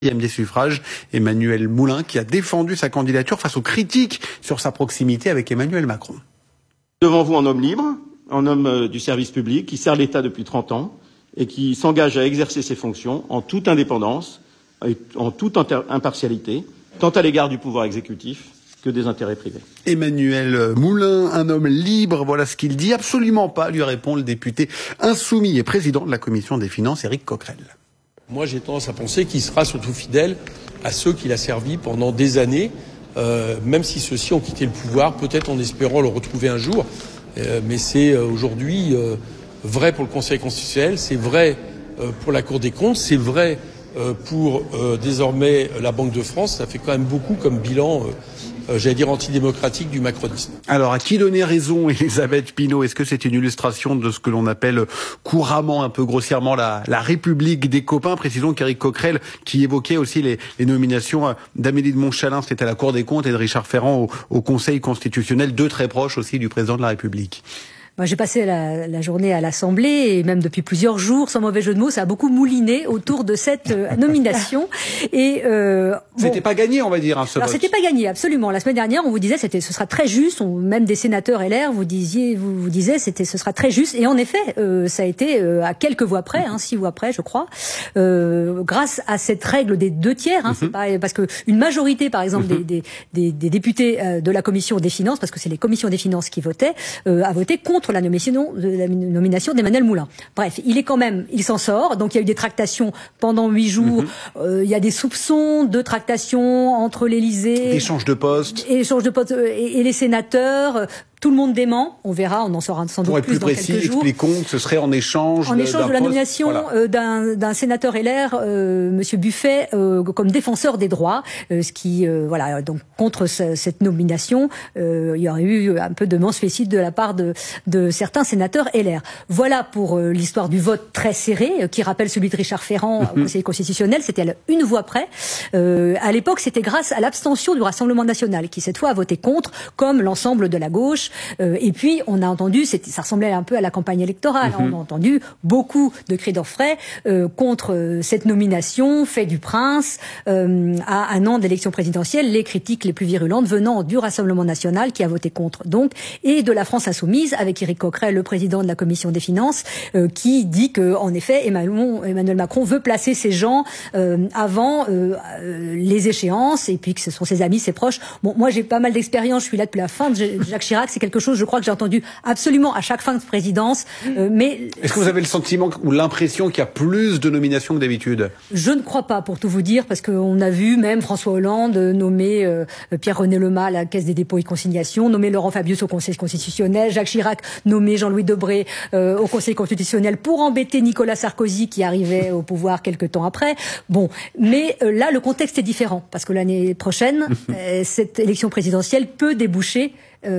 des suffrages, Emmanuel Moulin, qui a défendu sa candidature face aux critiques sur sa proximité avec Emmanuel Macron. Devant vous, un homme libre, un homme du service public, qui sert l'État depuis 30 ans et qui s'engage à exercer ses fonctions en toute indépendance et en toute impartialité, tant à l'égard du pouvoir exécutif que des intérêts privés. Emmanuel Moulin, un homme libre, voilà ce qu'il dit. Absolument pas, lui répond le député insoumis et président de la commission des finances, Éric Coquerel. Moi, j'ai tendance à penser qu'il sera surtout fidèle à ceux qu'il a servis pendant des années, même si ceux-ci ont quitté le pouvoir, peut-être en espérant le retrouver un jour. Mais c'est aujourd'hui vrai pour le Conseil constitutionnel, c'est vrai pour la Cour des comptes, c'est vrai pour désormais la Banque de France. Ça fait quand même beaucoup comme bilan, j'allais dire antidémocratique du macronisme. Alors, à qui donner raison, Elisabeth Pinault? Est-ce que c'est une illustration de ce que l'on appelle couramment, un peu grossièrement, la République des copains? Précisons qu'Éric Coquerel, qui évoquait aussi les nominations d'Amélie de Montchalin, c'était à la Cour des comptes, et de Richard Ferrand au Conseil constitutionnel, deux très proches aussi du président de la République. Moi, j'ai passé la journée à l'Assemblée et même depuis plusieurs jours, sans mauvais jeu de mots, ça a beaucoup mouliné autour de cette nomination. Et c'était pas gagné, on va dire. Alors c'était pas gagné, absolument. La semaine dernière, on vous disait ce sera très juste. Même des sénateurs LR vous disiez ce sera très juste. Et en effet, ça a été à quelques voix près, 6 voix près, je crois, grâce à cette règle des 2 tiers. C'est pas parce que une majorité, par exemple, des députés de la commission des finances, parce que c'est les commissions des finances qui votaient, a voté contre la nomination d'Emmanuel Moulin. Bref, il s'en sort. Donc il y a eu des tractations pendant 8 jours. Il y a des soupçons de tractations entre l'Élysée, échange de postes et les sénateurs. Tout le monde dément. On verra, on en saura sans doute plus dans quelques jours. Expliquons que ce serait en échange de la nomination d'un sénateur LR, Monsieur Buffet, comme défenseur des droits, ce qui, donc contre cette nomination, il y aurait eu un peu de mansfécide de la part de certains sénateurs LR. Voilà pour l'histoire du vote très serré, qui rappelle celui de Richard Ferrand au Conseil constitutionnel. C'était à 1 voix près. À l'époque, c'était grâce à l'abstention du Rassemblement national, qui cette fois a voté contre, comme l'ensemble de la gauche. Et puis, on a entendu, ça ressemblait un peu à la campagne électorale, on a entendu beaucoup de cris d'orfraie contre cette nomination, fait du prince, à 1 an d'élection présidentielle, les critiques les plus virulentes venant du Rassemblement national, qui a voté contre, donc, et de la France insoumise, avec Éric Coquerel, le président de la commission des finances, qui dit que, en effet, Emmanuel Macron veut placer ces gens avant les échéances, et puis que ce sont ses amis, ses proches. Bon, moi, j'ai pas mal d'expérience, je suis là depuis la fin de Jacques Chirac, c'est quelque chose, je crois, que j'ai entendu absolument à chaque fin de présidence. Mais est-ce que vous avez le sentiment ou l'impression qu'il y a plus de nominations que d'habitude? Je ne crois pas, pour tout vous dire, parce qu'on a vu même François Hollande nommer Pierre-René Lemas à la Caisse des dépôts et consignations, nommer Laurent Fabius au Conseil constitutionnel, Jacques Chirac nommer Jean-Louis Debré au Conseil constitutionnel pour embêter Nicolas Sarkozy qui arrivait au pouvoir quelque temps après. Bon, mais là, le contexte est différent, parce que l'année prochaine, cette élection présidentielle peut déboucher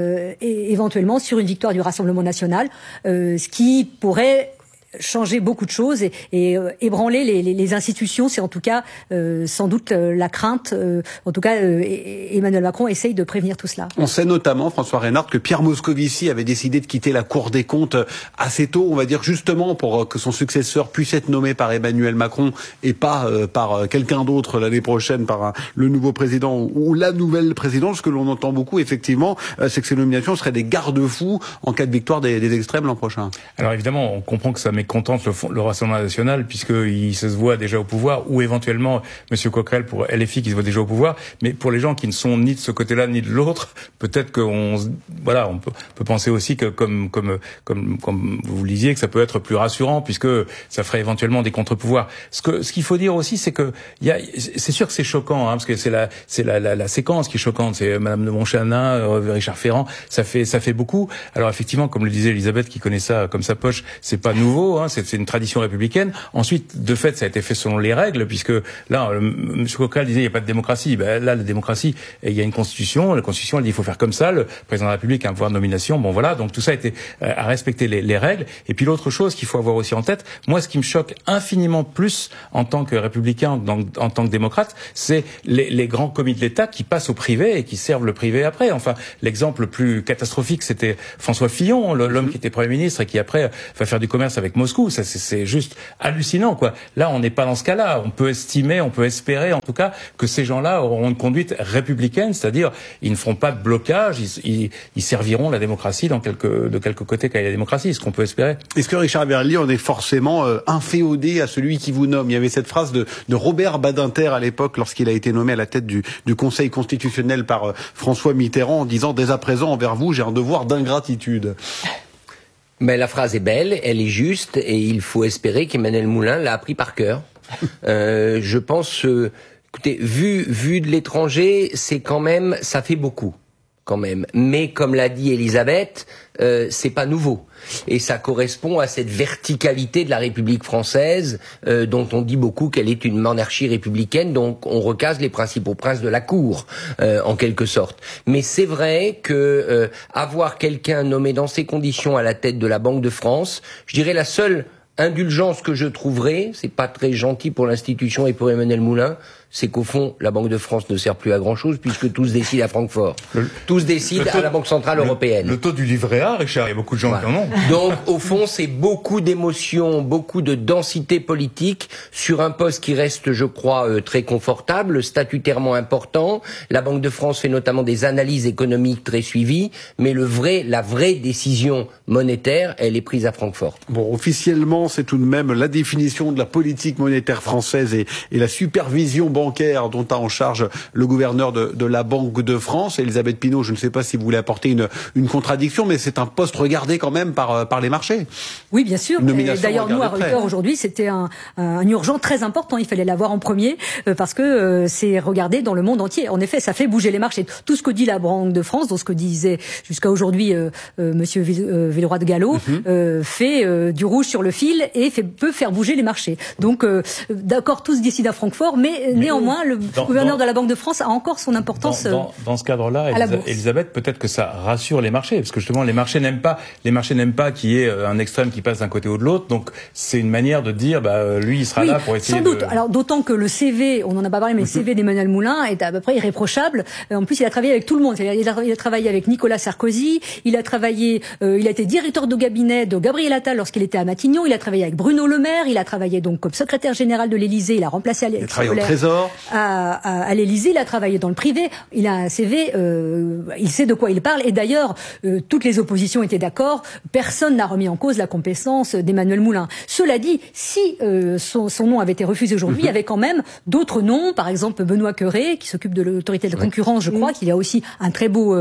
et éventuellement sur une victoire du Rassemblement national, ce qui pourrait changer beaucoup de choses et ébranler les institutions. C'est en tout cas sans doute la crainte. En tout cas, Emmanuel Macron essaye de prévenir tout cela. On sait notamment, François Reynard, que Pierre Moscovici avait décidé de quitter la Cour des comptes assez tôt, on va dire, justement pour que son successeur puisse être nommé par Emmanuel Macron et pas par quelqu'un d'autre l'année prochaine, par le nouveau président ou la nouvelle présidente. Ce que l'on entend beaucoup, effectivement, c'est que ces nominations seraient des garde-fous en cas de victoire des extrêmes l'an prochain. Alors évidemment, on comprend que ça mécontente le Rassemblement national, puisqu'il se voit déjà au pouvoir, ou éventuellement M. Coquerel pour LFI qui se voit déjà au pouvoir. Mais pour les gens qui ne sont ni de ce côté-là ni de l'autre, peut-être on peut penser aussi que comme vous le disiez, que ça peut être plus rassurant, puisque ça ferait éventuellement des contre-pouvoirs. Ce qu'il faut dire aussi, c'est que c'est sûr que c'est choquant, parce que c'est la séquence qui est choquante. C'est Madame de Montchalin, Richard Ferrand, ça fait beaucoup. Alors effectivement, comme le disait Elisabeth, qui connaît ça comme sa poche, c'est pas nouveau, c'est une tradition républicaine. Ensuite, de fait, ça a été fait selon les règles, puisque là, M. Coquerel disait il n'y a pas de démocratie. Là, la démocratie, il y a une constitution. La constitution, elle dit il faut faire comme ça. Le président de la République a un pouvoir de nomination. Bon, voilà. Donc tout ça a été à respecter les règles. Et puis l'autre chose qu'il faut avoir aussi en tête, moi, ce qui me choque infiniment plus en tant que républicain, en tant que démocrate, c'est les grands commis de l'État qui passent au privé et qui servent le privé après. Enfin, l'exemple le plus catastrophique, c'était François Fillon, l'homme qui était Premier ministre et qui après va faire du commerce avec Moscou. Ça, c'est juste hallucinant, quoi. Là, on n'est pas dans ce cas-là. On peut estimer, on peut espérer, en tout cas, que ces gens-là auront une conduite républicaine, c'est-à-dire ils ne feront pas de blocage, ils serviront la démocratie de quelque côté qu'aille la démocratie, ce qu'on peut espérer. Est-ce que Richard Verly, on est forcément inféodé à celui qui vous nomme? Il y avait cette phrase de Robert Badinter à l'époque, lorsqu'il a été nommé à la tête du Conseil constitutionnel par François Mitterrand, en disant « Dès à présent, envers vous, j'ai un devoir d'ingratitude ». Mais la phrase est belle, elle est juste, et il faut espérer qu'Emmanuel Moulin l'a appris par cœur. Je pense, écoutez, vu de l'étranger, c'est quand même, ça fait beaucoup, quand même. Mais comme l'a dit Elisabeth, c'est pas nouveau. Et ça correspond à cette verticalité de la République française, dont on dit beaucoup qu'elle est une monarchie républicaine, donc on recase les principaux princes de la cour, en quelque sorte. Mais c'est vrai que avoir quelqu'un nommé dans ces conditions à la tête de la Banque de France, je dirais la seule indulgence que je trouverais, c'est pas très gentil pour l'institution et pour Emmanuel Moulin, c'est qu'au fond, la Banque de France ne sert plus à grand-chose puisque tout se décide à Francfort. Tout se décide à la Banque Centrale Européenne. Le taux du livret A, Richard, il y a beaucoup de gens qui en ont. Donc, au fond, c'est beaucoup d'émotions, beaucoup de densité politique sur un poste qui reste, je crois, très confortable, statutairement important. La Banque de France fait notamment des analyses économiques très suivies, mais la vraie décision monétaire, elle est prise à Francfort. Bon, officiellement, c'est tout de même la définition de la politique monétaire française et la supervision bancaire dont a en charge le gouverneur de la Banque de France. Elisabeth Pinault, je ne sais pas si vous voulez apporter une contradiction, mais c'est un poste regardé quand même par les marchés. Oui, bien sûr. D'ailleurs, nous, à Reuters, aujourd'hui, c'était un urgent très important. Il fallait l'avoir en premier parce que c'est regardé dans le monde entier. En effet, ça fait bouger les marchés. Tout ce que dit la Banque de France, donc ce que disait jusqu'à aujourd'hui Monsieur Villeroy de Galhau, fait du rouge sur le fil et peut faire bouger les marchés. Donc, d'accord, tout se décide à Francfort, mais néanmoins, le gouverneur de la Banque de France a encore son importance. Dans ce cadre-là, Elisabeth, peut-être que ça rassure les marchés, parce que justement, les marchés n'aiment pas qu'il y ait un extrême qui passe d'un côté ou de l'autre. Donc, c'est une manière de dire, lui, il sera là pour essayer sans doute. Alors, d'autant que le CV, on n'en a pas parlé, mais le CV d'Emmanuel Moulin est à peu près irréprochable. En plus, il a travaillé avec tout le monde. Il a travaillé avec Nicolas Sarkozy. Il a été directeur de cabinet de Gabriel Attal lorsqu'il était à Matignon. Il a travaillé avec Bruno Le Maire. Il a travaillé donc comme secrétaire général de l'Élysée. Il a remplacé Alex Soler à l'Élysée. Il a travaillé dans le privé. Il a un CV. Il sait de quoi il parle. Et d'ailleurs, toutes les oppositions étaient d'accord. Personne n'a remis en cause la compétence d'Emmanuel Moulin. Cela dit, si son nom avait été refusé aujourd'hui, il y avait quand même d'autres noms. Par exemple, Benoît Cœuré, qui s'occupe de l'autorité de la concurrence, je crois, qu'il a aussi un très beau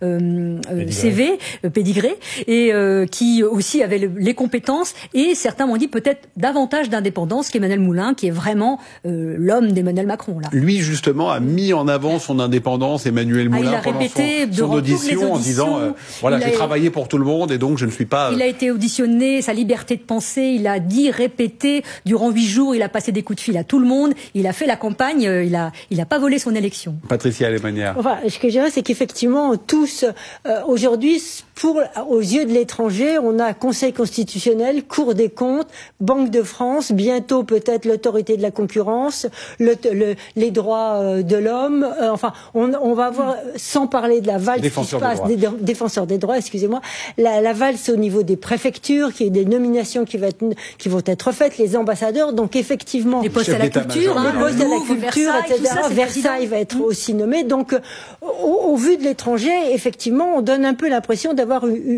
CV, pédigré, et qui aussi avait les compétences. Et certains m'ont dit peut-être davantage d'indépendance qu'Emmanuel Moulin, qui est vraiment l'homme d'Emmanuel Macron. Là. Lui, justement, a mis en avant son indépendance, Emmanuel Moulin, il a répété son audition, en disant j'ai travaillé pour tout le monde et donc je ne suis pas... Il a été auditionné, sa liberté de penser, il a dit, répété, durant 8 jours, il a passé des coups de fil à tout le monde, il a fait la campagne, il a pas volé son élection. Patricia Alemanière. Enfin, ce que je dirais, c'est qu'effectivement, tous, aujourd'hui, aux yeux de l'étranger, on a Conseil constitutionnel, Cour des comptes, Banque de France, bientôt peut-être l'autorité de la concurrence, les droits de l'homme. Enfin, on va avoir, sans parler de la valse qui se passe, des défenseurs des droits, excusez-moi, la valse au niveau des préfectures, qui est des nominations qui vont être faites, les ambassadeurs. Donc effectivement, les postes à la culture, les postes à la culture, etc. Versailles va être aussi nommé. Donc, au vu de l'étranger, effectivement, on donne un peu l'impression d'avoir eu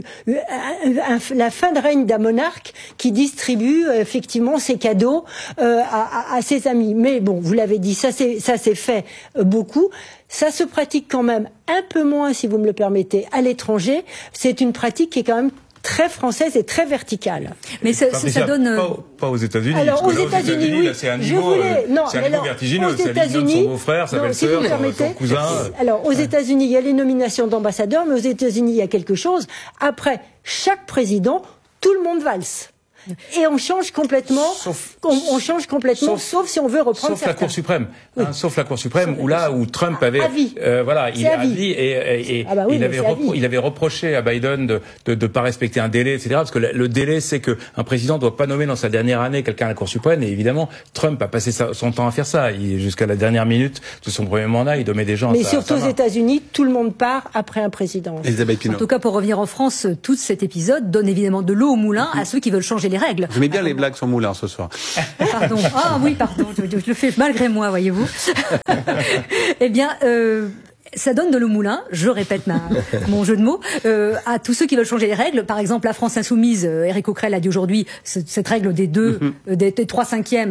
la fin de règne d'un monarque qui distribue effectivement ses cadeaux à ses amis. Mais bon, vous l'avez dit, ça s'est fait beaucoup. Ça se pratique quand même un peu moins, si vous me le permettez, à l'étranger. C'est une pratique qui est quand même très française et très verticale. Mais ça donne pas aux États-Unis. Alors aux États-Unis, oui. C'est un niveau vertigineux. C'est la vision de son beau-frère, sa belle-sœur, son cousin. Alors aux États-Unis, il y a les nominations d'ambassadeurs, mais aux États-Unis, il y a quelque chose. Après chaque président, tout le monde valse. Et on change complètement, sauf si on veut reprendre la Cour suprême, sauf la Cour suprême, où Trump avait, il est à vie et il avait reproché à Biden de pas respecter un délai, etc. Parce que le délai, c'est que un président doit pas nommer dans sa dernière année quelqu'un à la Cour suprême. Et évidemment, Trump a passé son temps à faire ça. Jusqu'à la dernière minute de son premier mandat, il nommait des gens. Mais surtout aux États-Unis, tout le monde part après un président. En tout cas, pour revenir en France, tout cet épisode donne évidemment de l'eau au moulin à ceux qui veulent changer les les règles. Vous aimez bien les blagues sur Moulin ce soir. Pardon. Ah oui, pardon. Je le fais malgré moi, voyez-vous. Eh bien, ça donne de l'eau moulin, je répète mon jeu de mots, à tous ceux qui veulent changer les règles. Par exemple, la France Insoumise, Éric Coquerel a dit aujourd'hui, cette règle des 3/5,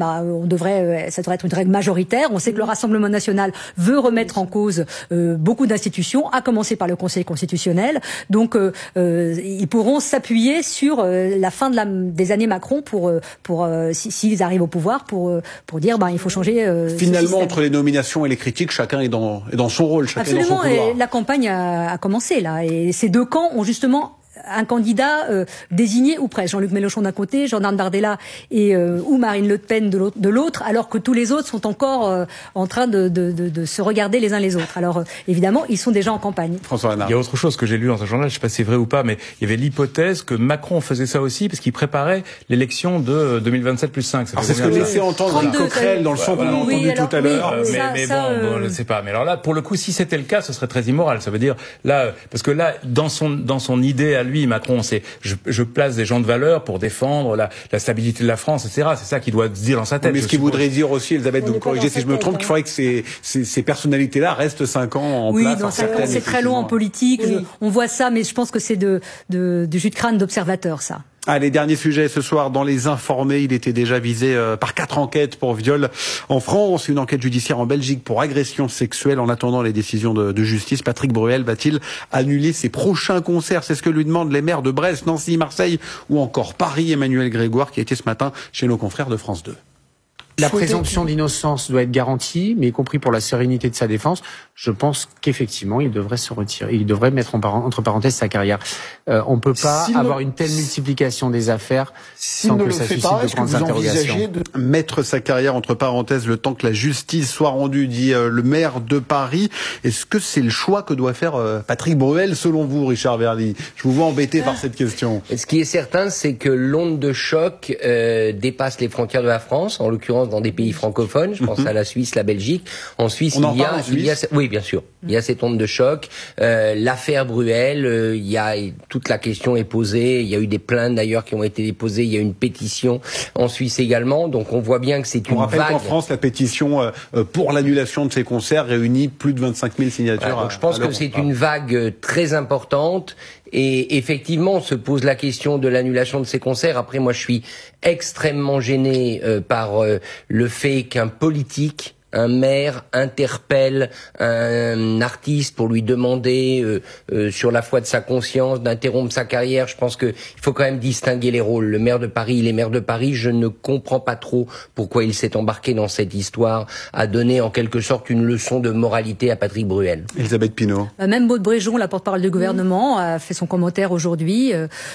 ça devrait être une règle majoritaire. On sait que le Rassemblement national veut remettre en cause beaucoup d'institutions, à commencer par le Conseil constitutionnel. Donc, ils pourront s'appuyer sur la fin des années Macron s'ils arrivent au pouvoir, pour dire, il faut changer. Finalement, entre les nominations et les critiques, chacun est dans son rôle. Absolument, et la campagne a commencé là, et ces deux camps ont justement un candidat désigné ou presque. Jean-Luc Mélenchon d'un côté, Jordan Bardella ou Marine Le Pen de l'autre, alors que tous les autres sont encore en train de se regarder les uns les autres. Alors évidemment, ils sont déjà en campagne. François Renard. Il y a autre chose que j'ai lu dans un journal, je sais pas si c'est vrai ou pas, mais il y avait l'hypothèse que Macron faisait ça aussi parce qu'il préparait l'élection de 2027 plus 5. Alors c'est ce que laissait entendre Éric Coquerel dans le son qu'on a entendu tout à l'heure. Bon, je sais pas. Mais alors là, pour le coup, si c'était le cas, ce serait très immoral. Ça veut dire là, parce que là, dans son idée à lui, Macron, c'est je place des gens de valeur pour défendre la stabilité de la France, etc. C'est ça qu'il doit se dire dans sa tête. Mais ce qu'il voudrait dire aussi, Elisabeth, vous me corrigez si je me trompe, qu'il faudrait que ces personnalités-là restent 5 ans en place. Oui, dans 5 ans, c'est très long en politique. Oui. On voit ça, mais je pense que c'est du jus de crâne d'observateur, ça. Allez, dernier sujet ce soir dans Les Informés. Il était déjà visé par 4 enquêtes pour viol en France, une enquête judiciaire en Belgique pour agression sexuelle. En attendant les décisions de justice, Patrick Bruel va-t-il annuler ses prochains concerts? C'est ce que lui demandent les maires de Brest, Nancy, Marseille ou encore Paris. Emmanuel Grégoire qui était ce matin chez nos confrères de France 2. La présomption d'innocence doit être garantie, mais y compris pour la sérénité de sa défense. Je pense qu'effectivement, il devrait se retirer. Il devrait mettre entre parenthèses sa carrière. On peut pas avoir une telle multiplication des affaires sans que ça suscite de grandes interrogations. Mettre sa carrière entre parenthèses le temps que la justice soit rendue, dit le maire de Paris. Est-ce que c'est le choix que doit faire Patrick Bruel, selon vous, Richard Verly? Je vous vois embêté par cette question. Ce qui est certain, c'est que l'onde de choc dépasse les frontières de la France, en l'occurrence dans des pays francophones. Je pense à la Suisse, la Belgique. En Suisse, oui, bien sûr. Il y a cette onde de choc. L'affaire Bruel, toute la question est posée. Il y a eu des plaintes d'ailleurs qui ont été déposées. Il y a une pétition en Suisse également. Donc on voit bien que c'est une vague. On rappelle qu'en France, la pétition pour l'annulation de ces concerts réunit plus de 25 000 signatures. Voilà, donc je pense que c'est une vague très importante. Et effectivement, on se pose la question de l'annulation de ces concerts. Après, moi, je suis extrêmement gêné par le fait qu'un politique, un maire, interpelle un artiste pour lui demander, sur la foi de sa conscience, d'interrompre sa carrière. Je pense qu'il faut quand même distinguer les rôles. Le maire de Paris, il est maire de Paris. Je ne comprends pas trop pourquoi il s'est embarqué dans cette histoire, à donner en quelque sorte une leçon de moralité à Patrick Bruel. Elisabeth Pinault. Même Maud Bréjon, la porte-parole du gouvernement, a fait son commentaire aujourd'hui.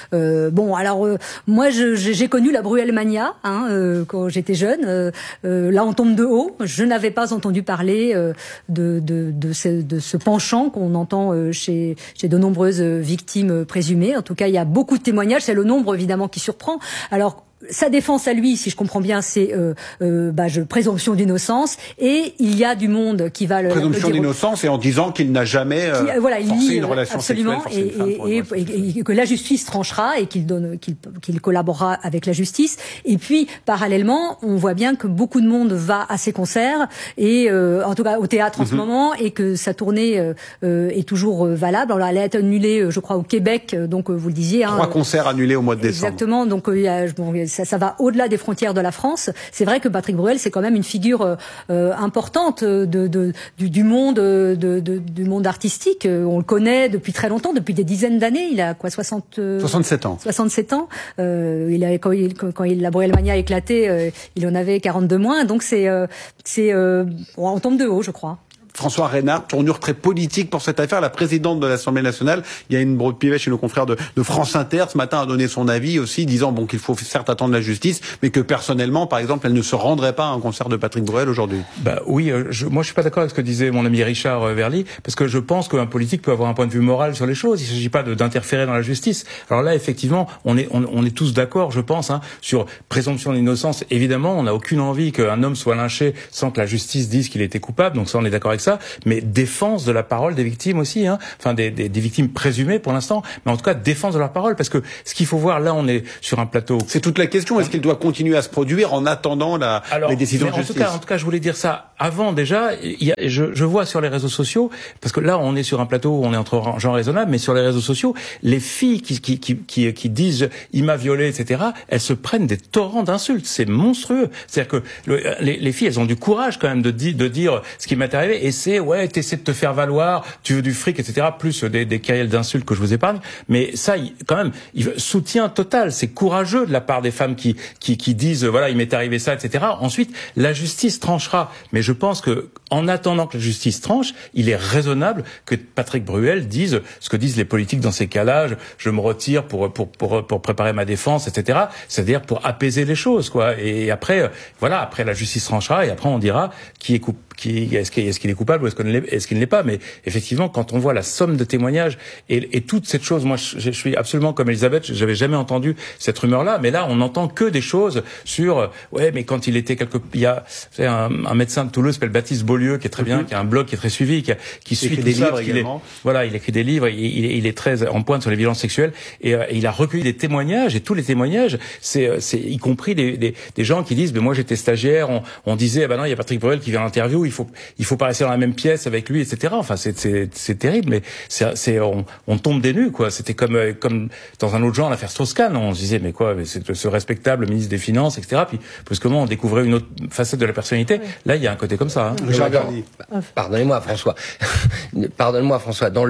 Moi, j'ai connu la Bruelmania quand j'étais jeune. Là, on tombe de haut. Je n'avais pas entendu parler de ce penchant qu'on entend chez de nombreuses victimes présumées. En tout cas, il y a beaucoup de témoignages. C'est le nombre, évidemment, qui surprend. Alors, sa défense à lui, si je comprends bien, c'est présomption d'innocence, et il y a du monde qui va le présomption d'innocence, et en disant qu'il n'a jamais forcé une relation absolument, sexuelle et que la justice tranchera et qu'il collaborera avec la justice. Et puis parallèlement, on voit bien que beaucoup de monde va à ces concerts et en tout cas au théâtre en ce moment, et que sa tournée est toujours valable. Alors, elle a été annulée, je crois, au Québec, donc vous le disiez. 3 concerts annulés au mois de décembre. Exactement. Donc ça va au-delà des frontières de la France. C'est vrai que Patrick Bruel, c'est quand même une figure importante du monde artistique. On le connaît depuis très longtemps, depuis des dizaines d'années. Il a 67 ans. 67 ans. Quand la Bruelmania a éclaté, il en avait 42 moins. Donc on tombe de haut, je crois. François Renard, tournure très politique pour cette affaire. La présidente de l'Assemblée nationale, Yaël Braun-Pivet, chez nos confrères de France Inter, ce matin a donné son avis aussi, disant qu'il faut certes attendre la justice, mais que personnellement, par exemple, elle ne se rendrait pas à un concert de Patrick Bruel aujourd'hui. Oui, moi je suis pas d'accord avec ce que disait mon ami Richard Verly, parce que je pense qu'un politique peut avoir un point de vue moral sur les choses. Il ne s'agit pas d'interférer dans la justice. Alors là, effectivement, on est tous d'accord, je pense, sur présomption d'innocence. Évidemment, on n'a aucune envie qu'un homme soit lynché sans que la justice dise qu'il était coupable. Donc ça, on est d'accord avec ça. ça, mais défense de la parole des victimes aussi, hein. Enfin des victimes présumées pour l'instant, mais en tout cas défense de leur parole, parce que ce qu'il faut voir là, on est sur un plateau. C'est toute la question. Est-ce qu'il doit continuer à se produire en attendant les décisions de justice? En tout cas, je voulais dire ça avant déjà. Je vois sur les réseaux sociaux, parce que là, on est sur un plateau où on est entre gens raisonnables, mais sur les réseaux sociaux, les filles qui disent il m'a violé, etc., elles se prennent des torrents d'insultes. C'est monstrueux. C'est-à-dire que les filles, elles ont du courage quand même de dire ce qui m'est arrivé, et c'est t'essaies de te faire valoir, tu veux du fric, etc., plus des carrières d'insultes que je vous épargne. Mais ça, quand même, soutien total. C'est courageux de la part des femmes qui disent voilà, il m'est arrivé ça, etc. Ensuite, la justice tranchera. Mais je pense que en attendant que la justice tranche, il est raisonnable que Patrick Bruel dise ce que disent les politiques dans ces cas-là. Je me retire pour préparer ma défense, etc. C'est-à-dire pour apaiser les choses, quoi. Et après, voilà, après la justice tranchera et après on dira est-ce qu'il est coupable ou est-ce qu'il ne l'est pas. Mais effectivement, quand on voit la somme de témoignages et toute cette chose, moi je suis absolument comme Elisabeth, j'avais jamais entendu cette rumeur-là, mais là on n'entend que des choses sur mais quand il était il y a un médecin de Toulouse, s'appelle Baptiste Beaulieu, qui est très bien, qui a un blog qui est très suivi, qui suit des livres également. Il écrit des livres, il est très en pointe sur les violences sexuelles et il a recueilli des témoignages, et tous les témoignages, c'est y compris des gens qui disent moi j'étais stagiaire, on disait non, il y a Patrick Bruel qui vient à l'interview, il faut pas rester dans la même pièce avec lui, etc. Enfin c'est terrible, mais on tombe des nues, quoi. C'était comme dans un autre genre, l'affaire Strauss-Kahn, on se disait mais c'est ce respectable ministre des Finances, etc. Puis brusquement on découvrait une autre facette de la personnalité. Là il y a un côté comme ça. Pardonnez-moi François, dans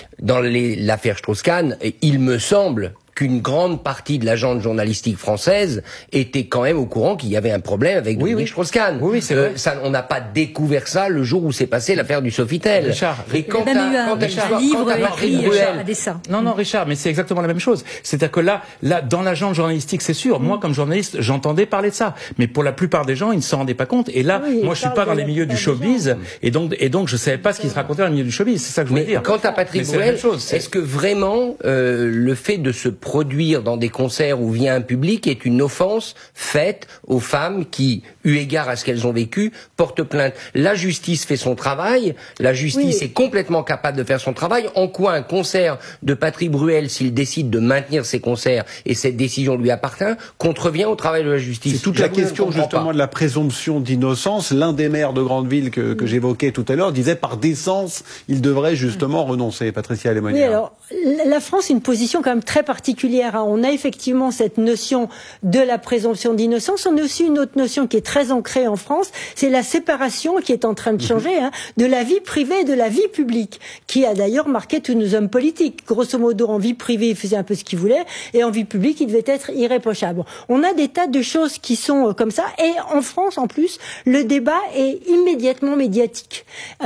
l'affaire Strauss-Kahn, il me semble qu'une grande partie de la gente journalistique française était quand même au courant qu'il y avait un problème avec Dominique Strauss-Kahn. Oui, c'est vrai. Ça, on n'a pas découvert ça le jour où s'est passée l'affaire du Sofitel. Richard, et quand il y a même eu un livre écrit à dessin. Non, Richard, mais c'est exactement la même chose. C'est-à-dire que là, dans la gente journalistique, c'est sûr. Moi, comme journaliste, j'entendais parler de ça. Mais pour la plupart des gens, ils ne s'en rendaient pas compte. Et là, moi, je suis pas dans les milieux du showbiz. Et donc, je savais pas ce qui se racontait dans le milieu du showbiz. C'est ça que je voulais dire. Quant à Patrick Bruel, est-ce que vraiment, le fait de se produire dans des concerts où vient un public est une offense faite aux femmes qui, eu égard à ce qu'elles ont vécu, portent plainte? La justice fait son travail, la justice est complètement capable de faire son travail. En quoi un concert de Patrick Bruel, s'il décide de maintenir ses concerts et cette décision lui appartient, contrevient au travail de la justice? C'est toute la question justement de la présomption d'innocence. L'un des maires de grande ville que j'évoquais tout à l'heure disait par décence, il devrait justement renoncer. Patricia Lemonnier. Oui, alors la France a une position quand même très particulière. On a effectivement cette notion de la présomption d'innocence. On a aussi une autre notion qui est très ancrée en France, c'est la séparation qui est en train de changer de la vie privée et de la vie publique, qui a d'ailleurs marqué tous nos hommes politiques. Grosso modo, en vie privée, ils faisaient un peu ce qu'ils voulaient, et en vie publique, ils devaient être irréprochables. On a des tas de choses qui sont comme ça, et en France, en plus, le débat est immédiatement médiatique.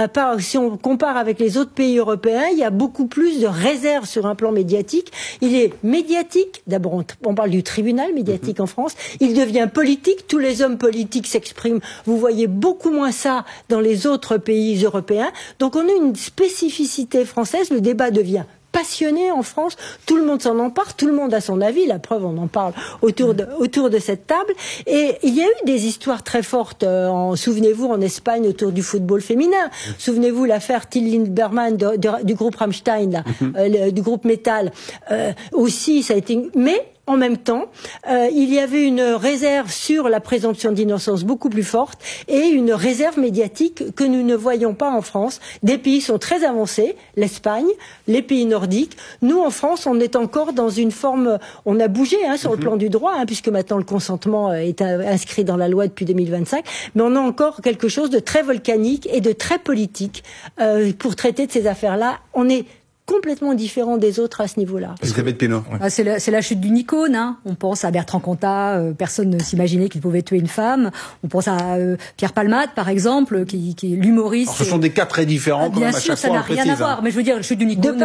Si on compare avec les autres pays européens, il y a beaucoup plus de réserves sur un plan médiatique. Il est médiatique. D'abord, on parle du tribunal médiatique en France. Il devient politique. Tous les hommes politiques s'expriment. Vous voyez beaucoup moins ça dans les autres pays européens. Donc, on a une spécificité française. Le débat devient passionné en France, tout le monde s'en empare, tout le monde a son avis, la preuve on en parle autour de cette table, et il y a eu des histoires très fortes, souvenez-vous en Espagne autour du football féminin, souvenez-vous l'affaire Till Lindemann du groupe Rammstein, du groupe Metal, aussi ça a été, mais en même temps, il y avait une réserve sur la présomption d'innocence beaucoup plus forte et une réserve médiatique que nous ne voyons pas en France. Des pays sont très avancés, l'Espagne, les pays nordiques. Nous, en France, on est encore dans une forme... On a bougé sur le plan du droit, puisque maintenant le consentement est inscrit dans la loi depuis 2025, mais on a encore quelque chose de très volcanique et de très politique pour traiter de ces affaires-là. On est complètement différent des autres à ce niveau-là. Elisabeth Pinault. C'est la chute d'une icône. On pense à Bertrand Cantat, personne ne s'imaginait qu'il pouvait tuer une femme. On pense à Pierre Palmade, par exemple, qui est l'humoriste. Alors, ce sont des cas très différents. Bien sûr, ça n'a rien à voir. Mais je veux dire, la chute d'une icône.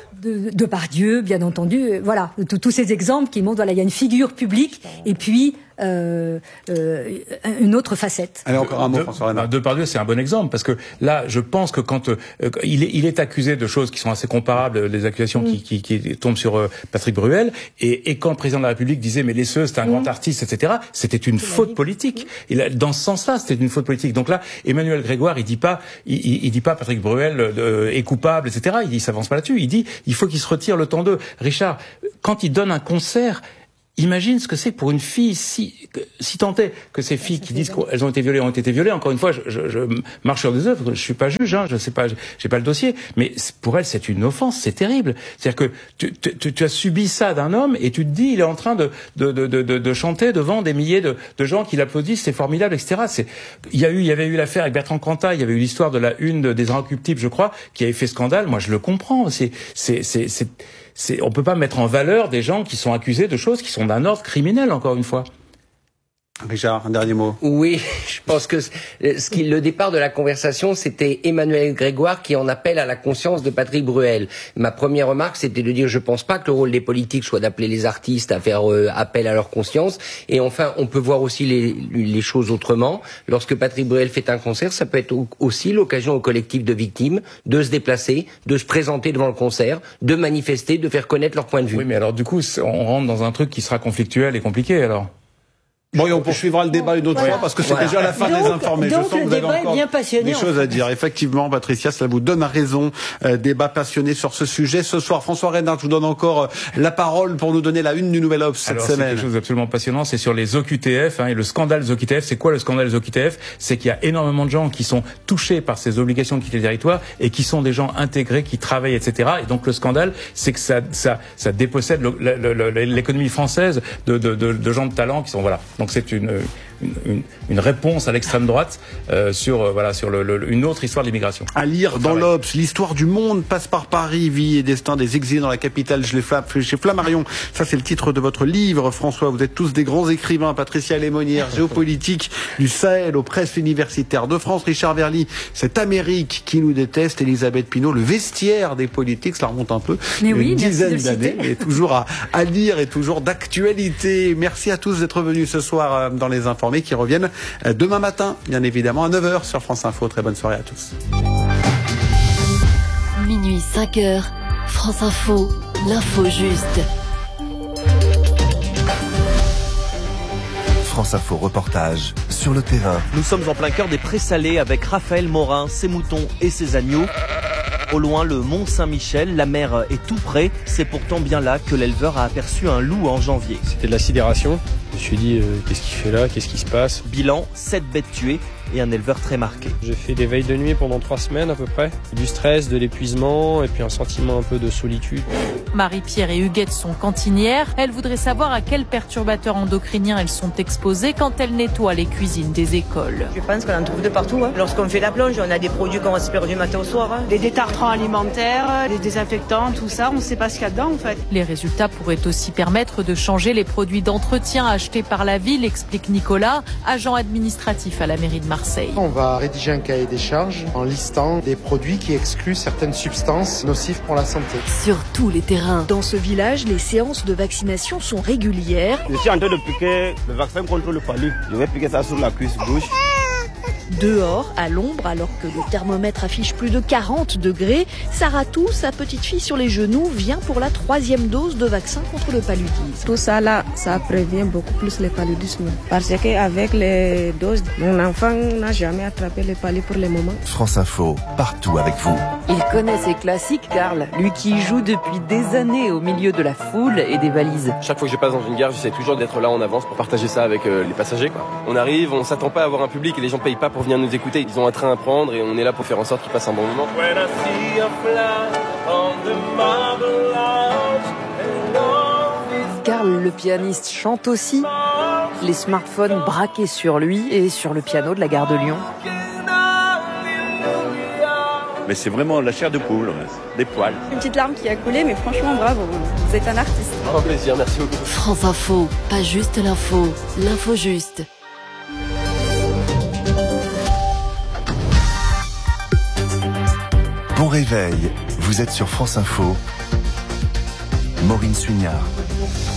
Depardieu, bien entendu. Voilà, tous ces exemples qui montrent, il y a une figure publique et puis une autre facette. Allez, encore un mot, François Reynard. Depardieu, c'est un bon exemple, parce que là, je pense que quand il est accusé de choses qui sont assez comparables, les accusations qui tombent sur Patrick Bruel, et quand le président de la République disait mais Lesseux, c'est un grand artiste, etc., c'était une faute politique. Dans ce sens-là, c'était une faute politique. Donc là, Emmanuel Grégoire, il dit pas Patrick Bruel est coupable, etc. Il s'avance pas là-dessus. Il dit il faut qu'il se retire le temps d'eux. Richard, quand il donne un concert, imagine ce que c'est pour une fille, si tant est que ces filles qui disent qu'elles ont été violées. Encore une fois, je marche sur des œufs, je suis pas juge, je sais pas, j'ai pas le dossier, mais pour elles, c'est une offense, c'est terrible. C'est-à-dire que tu as subi ça d'un homme et tu te dis, il est en train de chanter devant des milliers de gens qui l'applaudissent, c'est formidable, etc. Il y avait eu l'affaire avec Bertrand Cantat, il y avait eu l'histoire de la une des Inrecuptibles, je crois, qui avait fait scandale. Moi, je le comprends. On peut pas mettre en valeur des gens qui sont accusés de choses qui sont d'un ordre criminel, encore une fois. Richard, un dernier mot. Oui, je pense que le départ de la conversation, c'était Emmanuel Grégoire qui en appelle à la conscience de Patrick Bruel. Ma première remarque, c'était de dire, je pense pas que le rôle des politiques soit d'appeler les artistes à faire appel à leur conscience. Et enfin, on peut voir aussi les choses autrement. Lorsque Patrick Bruel fait un concert, ça peut être aussi l'occasion au collectif de victimes de se déplacer, de se présenter devant le concert, de manifester, de faire connaître leur point de vue. Oui, mais alors du coup, on rentre dans un truc qui sera conflictuel et compliqué, alors. Bon, et on poursuivra le débat une autre fois parce que c'est déjà la fin des informés. Donc, je sens que vous avez encore des choses à dire. Effectivement, Patricia, cela vous donne raison. Débat passionné sur ce sujet. Ce soir, François Reynard, je vous donne encore la parole pour nous donner la une du Nouvel Obs cette semaine. C'est quelque chose d'absolument passionnant. C'est sur les OQTF, et le scandale des OQTF. C'est quoi le scandale des OQTF? C'est qu'il y a énormément de gens qui sont touchés par ces obligations de quitter le territoire et qui sont des gens intégrés, qui travaillent, etc. Et donc le scandale, c'est que ça dépossède l'économie française de gens de talent qui sont, voilà. Donc c'est une réponse à l'extrême droite sur une autre histoire de l'immigration. À lire dans l'Obs, l'histoire du monde passe par Paris, vie et destin des exilés dans la capitale chez Flammarion. Ça, c'est le titre de votre livre, François. Vous êtes tous des grands écrivains. Patricia Lémonière, géopolitique du Sahel aux presses universitaires de France. Richard Verly, cette Amérique qui nous déteste. Elisabeth Pinault, le vestiaire des politiques. Cela remonte un peu. Mais oui, une dizaine d'années, mais toujours à lire et toujours d'actualité. Merci à tous d'être venus ce soir dans Les Informés qui reviennent demain matin, bien évidemment, à 9h sur France Info. Très bonne soirée à tous. Minuit 5h, France Info, l'info juste. France Info reportage sur le terrain. Nous sommes en plein cœur des prés salés avec Raphaël Morin, ses moutons et ses agneaux. Au loin, le Mont Saint-Michel, la mer est tout près. C'est pourtant bien là que l'éleveur a aperçu un loup en janvier. C'était de la sidération. Je me suis dit, qu'est-ce qu'il fait là? Qu'est-ce qui se passe? Bilan, 7 bêtes tuées et un éleveur très marqué. J'ai fait des veilles de nuit pendant 3 semaines à peu près. Du stress, de l'épuisement et puis un sentiment un peu de solitude. Marie-Pierre et Huguette sont cantinières. Elles voudraient savoir à quels perturbateurs endocriniens elles sont exposées quand elles nettoient les cuisines des écoles. Je pense qu'on en trouve de partout. Lorsqu'on fait la plonge, on a des produits qu'on respire du matin au soir. Des détartrants alimentaires, des désinfectants, tout ça, on ne sait pas ce qu'il y a dedans en fait. Les résultats pourraient aussi permettre de changer les produits d'entretien achetés par la ville, explique Nicolas, agent administratif à la mairie de Marseille. On va rédiger un cahier des charges en listant des produits qui excluent certaines substances nocives pour la santé. Sur tous les terrains. Dans ce village, les séances de vaccination sont régulières. Je suis en train de piquer le vaccin contre le palu. Je vais piquer ça sur la cuisse gauche. Dehors, à l'ombre, alors que le thermomètre affiche plus de 40 degrés, Saratou, sa petite fille sur les genoux, vient pour la 3e dose de vaccin contre le paludisme. Tout ça là, ça prévient beaucoup plus le paludisme. Parce qu'avec les doses, mon enfant n'a jamais attrapé le palud pour le moment. France Info, partout avec vous. Il connaît ses classiques, Karl, lui qui joue depuis des années au milieu de la foule et des valises. Chaque fois que je passe dans une gare, j'essaie toujours d'être là en avance pour partager ça avec les passagers, quoi. On arrive, on s'attend pas à avoir un public et les gens payent pas pour venir nous écouter. Ils ont un train à prendre et on est là pour faire en sorte qu'ils passent un bon moment. Karl, le pianiste, chante aussi. Les smartphones braqués sur lui et sur le piano de la gare de Lyon. Mais c'est vraiment la chair de poule, des poils. Une petite larme qui a coulé, mais franchement bravo, vous êtes un artiste. Un plaisir, merci beaucoup. France Info, pas juste l'info, l'info juste. Bon réveil, vous êtes sur France Info. Maureen Suignard.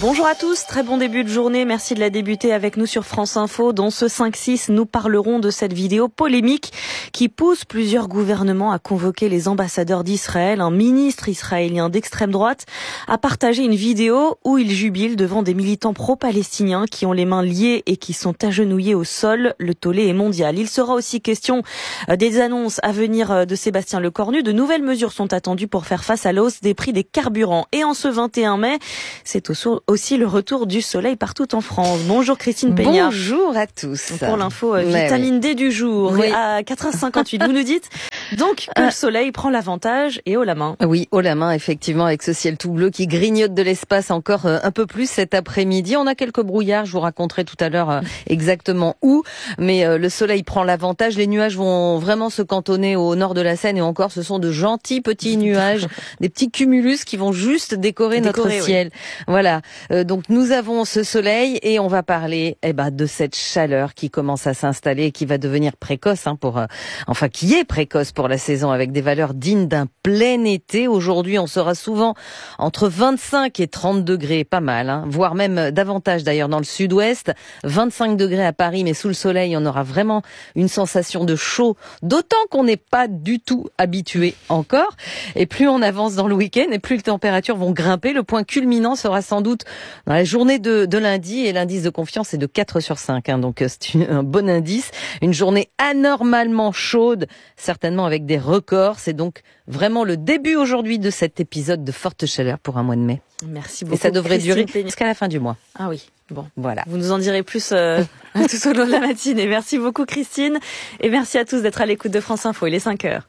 Bonjour à tous, très bon début de journée. Merci de la débuter avec nous sur France Info. Dans ce 5-6, nous parlerons de cette vidéo polémique qui pousse plusieurs gouvernements à convoquer les ambassadeurs d'Israël. Un ministre israélien d'extrême droite a partagé une vidéo où il jubile devant des militants pro-palestiniens qui ont les mains liées et qui sont agenouillés au sol. Le tollé est mondial. Il sera aussi question des annonces à venir de Sébastien Lecornu. De nouvelles mesures sont attendues pour faire face à la hausse des prix des carburants. Et en ce 21 mai, c'est aussi le retour du soleil partout en France. Bonjour Christine Peña. Bonjour à tous. Pour l'info vitamine D du jour, à 4h58, vous nous dites donc que le soleil prend l'avantage et haut la main. Oui, haut la main, effectivement, avec ce ciel tout bleu qui grignote de l'espace encore un peu plus cet après-midi. On a quelques brouillards, je vous raconterai tout à l'heure exactement où, mais le soleil prend l'avantage. Les nuages vont vraiment se cantonner au nord de la Seine et encore, ce sont de gentils petits nuages, des petits cumulus qui vont juste décorer notre ciel. Oui. Voilà. Donc nous avons ce soleil et on va parler de cette chaleur qui commence à s'installer et qui va devenir précoce qui est précoce pour la saison avec des valeurs dignes d'un plein été. Aujourd'hui, on sera souvent entre 25 et 30 degrés, pas mal, voire même davantage d'ailleurs dans le sud-ouest. 25 degrés à Paris, mais sous le soleil, on aura vraiment une sensation de chaud, d'autant qu'on n'est pas du tout habitué encore. Et plus on avance dans le week-end et plus les températures vont grimper. Le point culminant sera sans doute dans la journée de lundi et l'indice de confiance est de 4 sur 5. Donc c'est un bon indice. Une journée anormalement chaude, certainement avec des records. C'est donc vraiment le début aujourd'hui de cet épisode de forte chaleur pour un mois de mai. Merci beaucoup. Et ça devrait durer jusqu'à la fin du mois. Ah oui. Bon, voilà. Vous nous en direz plus tout au long de la matinée. Merci beaucoup Christine et merci à tous d'être à l'écoute de France Info. Il est 5h.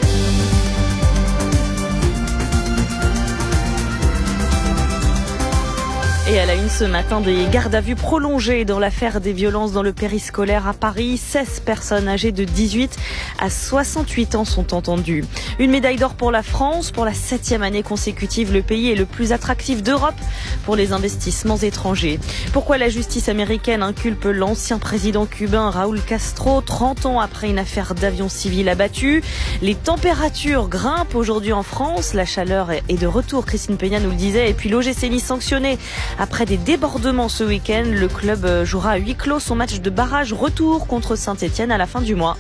Et à la une ce matin, des gardes à vue prolongées dans l'affaire des violences dans le périscolaire à Paris. 16 personnes âgées de 18 à 68 ans sont entendues. Une médaille d'or pour la France. Pour la 7e année consécutive, le pays est le plus attractif d'Europe pour les investissements étrangers. Pourquoi la justice américaine inculpe l'ancien président cubain Raúl Castro 30 ans après une affaire d'avion civil abattu? Les températures grimpent aujourd'hui en France. La chaleur est de retour, Christine Peña nous le disait. Et puis l'OGC Nice sanctionné. Après des débordements ce week-end, le club jouera à huis clos son match de barrage retour contre Saint-Etienne à la fin du mois.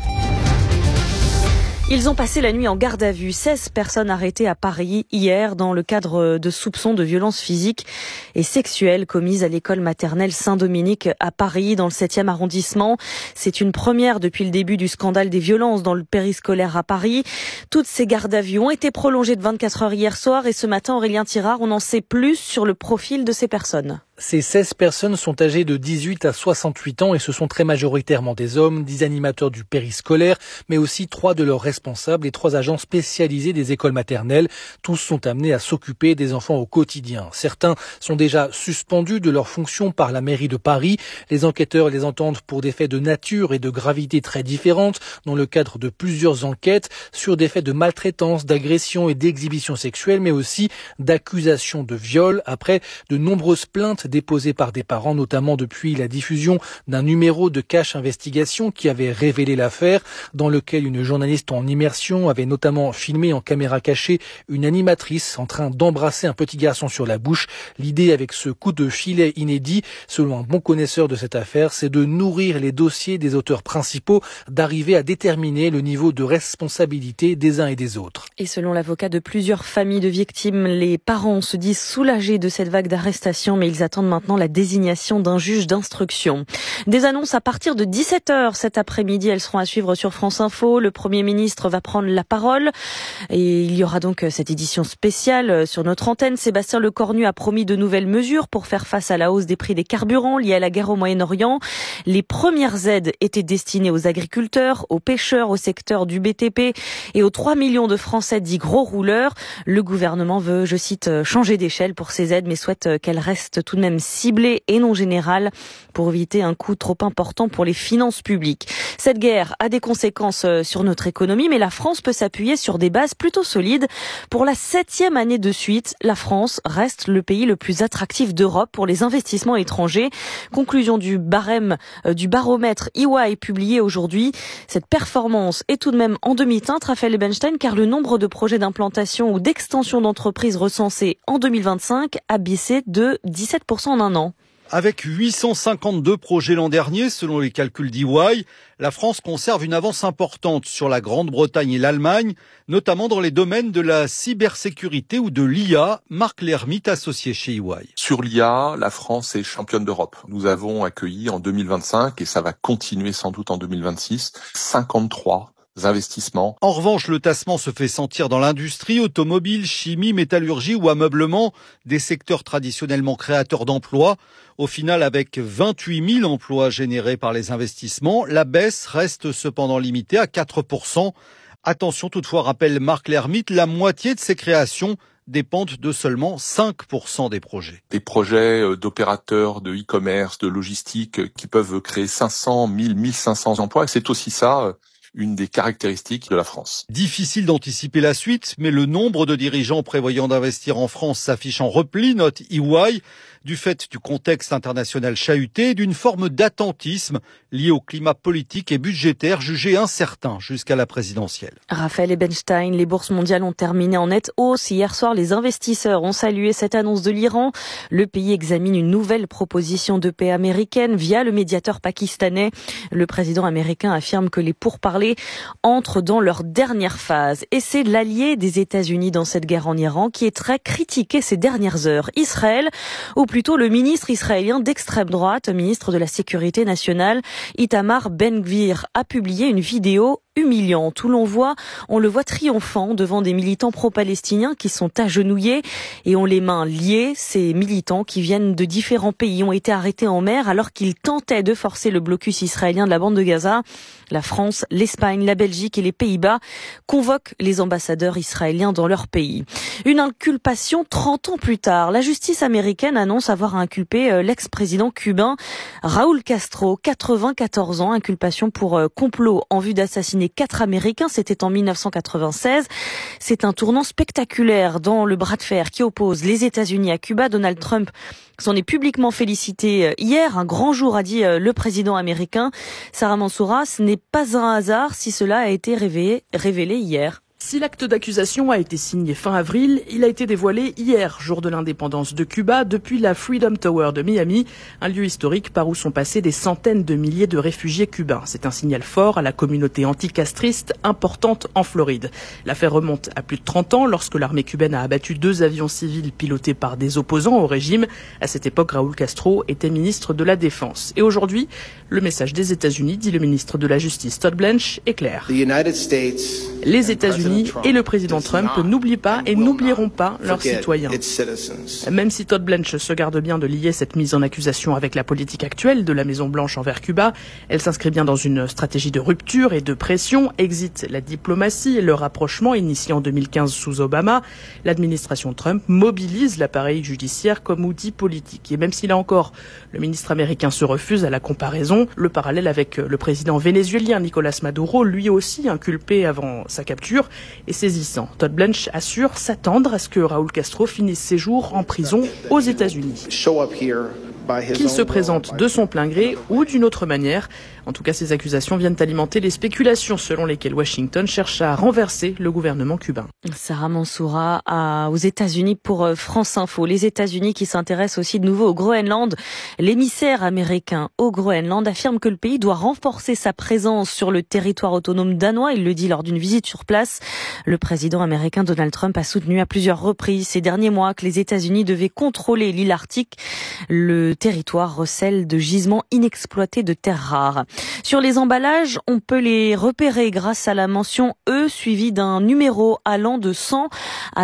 Ils ont passé la nuit en garde à vue. 16 personnes arrêtées à Paris hier dans le cadre de soupçons de violences physiques et sexuelles commises à l'école maternelle Saint-Dominique à Paris, dans le 7e arrondissement. C'est une première depuis le début du scandale des violences dans le périscolaire à Paris. Toutes ces gardes à vue ont été prolongées de 24 heures hier soir et ce matin, Aurélien Tirard, on en sait plus sur le profil de ces personnes. Ces 16 personnes sont âgées de 18 à 68 ans et ce sont très majoritairement des hommes, 10 animateurs du périscolaire, mais aussi 3 de leurs responsables et 3 agents spécialisés des écoles maternelles. Tous sont amenés à s'occuper des enfants au quotidien. Certains sont déjà suspendus de leurs fonctions par la mairie de Paris. Les enquêteurs les entendent pour des faits de nature et de gravité très différentes dans le cadre de plusieurs enquêtes sur des faits de maltraitance, d'agression et d'exhibition sexuelle, mais aussi d'accusations de viol après de nombreuses plaintes déposées par des parents, notamment depuis la diffusion d'un numéro de Cache Investigation qui avait révélé l'affaire, dans lequel une journaliste en immersion avait notamment filmé en caméra cachée une animatrice en train d'embrasser un petit garçon sur la bouche. L'idée avec ce coup de filet inédit, selon un bon connaisseur de cette affaire, c'est de nourrir les dossiers des auteurs principaux, d'arriver à déterminer le niveau de responsabilité des uns et des autres. Et selon l'avocat de plusieurs familles de victimes, les parents se disent soulagés de cette vague d'arrestations, mais ils attendent maintenant la désignation d'un juge d'instruction. Des annonces à partir de 17h cet après-midi, elles seront à suivre sur France Info. Le Premier ministre va prendre la parole et il y aura donc cette édition spéciale sur notre antenne. Sébastien Lecornu a promis de nouvelles mesures pour faire face à la hausse des prix des carburants liés à la guerre au Moyen-Orient. Les premières aides étaient destinées aux agriculteurs, aux pêcheurs, au secteur du BTP et aux 3 millions de Français dits gros rouleurs. Le gouvernement veut, je cite, changer d'échelle pour ces aides, mais souhaite qu'elles restent tout de même même ciblée et non générale pour éviter un coût trop important pour les finances publiques. Cette guerre a des conséquences sur notre économie, mais la France peut s'appuyer sur des bases plutôt solides. Pour la 7e année de suite, la France reste le pays le plus attractif d'Europe pour les investissements étrangers. Conclusion du baromètre EY publié aujourd'hui. Cette performance est tout de même en demi-teinte, Raphaël Ebenstein, car le nombre de projets d'implantation ou d'extension d'entreprises recensés en 2025 a baissé de 17% en un an. Avec 852 projets l'an dernier, selon les calculs d'EY, la France conserve une avance importante sur la Grande-Bretagne et l'Allemagne, notamment dans les domaines de la cybersécurité ou de l'IA. Marc Lermite, associé chez EY. Sur l'IA, la France est championne d'Europe. Nous avons accueilli en 2025, et ça va continuer sans doute en 2026, 53 investissements. En revanche, le tassement se fait sentir dans l'industrie, automobile, chimie, métallurgie ou ameublement, des secteurs traditionnellement créateurs d'emplois. Au final, avec 28 000 emplois générés par les investissements, la baisse reste cependant limitée à 4%. Attention toutefois, rappelle Marc Lermite, la moitié de ces créations dépendent de seulement 5% des projets. Des projets d'opérateurs, de e-commerce, de logistique qui peuvent créer 500, 1000, 1500 emplois. Et c'est aussi ça une des caractéristiques de la France. Difficile d'anticiper la suite, mais le nombre de dirigeants prévoyant d'investir en France s'affiche en repli, note EY, du fait du contexte international chahuté et d'une forme d'attentisme liée au climat politique et budgétaire jugé incertain jusqu'à la présidentielle. Raphaël Ebenstein, les bourses mondiales ont terminé en nette hausse. Hier soir, les investisseurs ont salué cette annonce de l'Iran. Le pays examine une nouvelle proposition de paix américaine via le médiateur pakistanais. Le président américain affirme que les pourparlers entrent dans leur dernière phase. Et c'est l'allié des États-Unis dans cette guerre en Iran qui est très critiqué ces dernières heures. Israël, ou plutôt le ministre israélien d'extrême droite, ministre de la Sécurité nationale, Itamar Ben-Gvir, a publié une vidéo humiliante où on le voit triomphant devant des militants pro-palestiniens qui sont agenouillés et ont les mains liées. Ces militants qui viennent de différents pays ont été arrêtés en mer alors qu'ils tentaient de forcer le blocus israélien de la bande de Gaza. La France, l'Espagne, la Belgique et les Pays-Bas convoquent les ambassadeurs israéliens dans leur pays. Une inculpation 30 ans plus tard. La justice américaine annonce avoir inculpé l'ex-président cubain Raúl Castro, 94 ans, inculpation pour complot en vue d'assassiner 4 Américains, c'était en 1996. C'est un tournant spectaculaire dans le bras de fer qui oppose les États-Unis à Cuba. Donald Trump s'en est publiquement félicité hier. Un grand jour, a dit le président américain. Sarah Mansoura, ce n'est pas un hasard si cela a été révélé hier. Si l'acte d'accusation a été signé fin avril, il a été dévoilé hier, jour de l'indépendance de Cuba, depuis la Freedom Tower de Miami, un lieu historique par où sont passés des centaines de milliers de réfugiés cubains. C'est un signal fort à la communauté anticastriste importante en Floride. L'affaire remonte à plus de 30 ans lorsque l'armée cubaine a abattu 2 avions civils pilotés par des opposants au régime. À cette époque, Raúl Castro était ministre de la Défense. Et aujourd'hui, le message des États-Unis, dit le ministre de la Justice Todd Blanche, est clair. Les États-Unis et le président Trump n'oublient pas et n'oublieront pas leurs citoyens. Même si Todd Blanche se garde bien de lier cette mise en accusation avec la politique actuelle de la Maison-Blanche envers Cuba, elle s'inscrit bien dans une stratégie de rupture et de pression. Exit la diplomatie et le rapprochement initié en 2015 sous Obama. L'administration Trump mobilise l'appareil judiciaire comme outil politique. Et même si là encore, le ministre américain se refuse à la comparaison, le parallèle avec le président vénézuélien Nicolás Maduro, lui aussi inculpé avant sa capture, est saisissant. Todd Blanche assure s'attendre à ce que Raúl Castro finisse ses jours en prison aux États-Unis. Qu'il se présente de son plein gré ou d'une autre manière. En tout cas, ces accusations viennent alimenter les spéculations selon lesquelles Washington cherche à renverser le gouvernement cubain. Sarah Mansoura aux États-Unis pour France Info. Les États-Unis qui s'intéressent aussi de nouveau au Groenland. L'émissaire américain au Groenland affirme que le pays doit renforcer sa présence sur le territoire autonome danois. Il le dit lors d'une visite sur place. Le président américain Donald Trump a soutenu à plusieurs reprises ces derniers mois que les États-Unis devaient contrôler l'île Arctique. Le territoire recèle de gisements inexploités de terres rares. Sur les emballages, on peut les repérer grâce à la mention E suivie d'un numéro allant de 100 à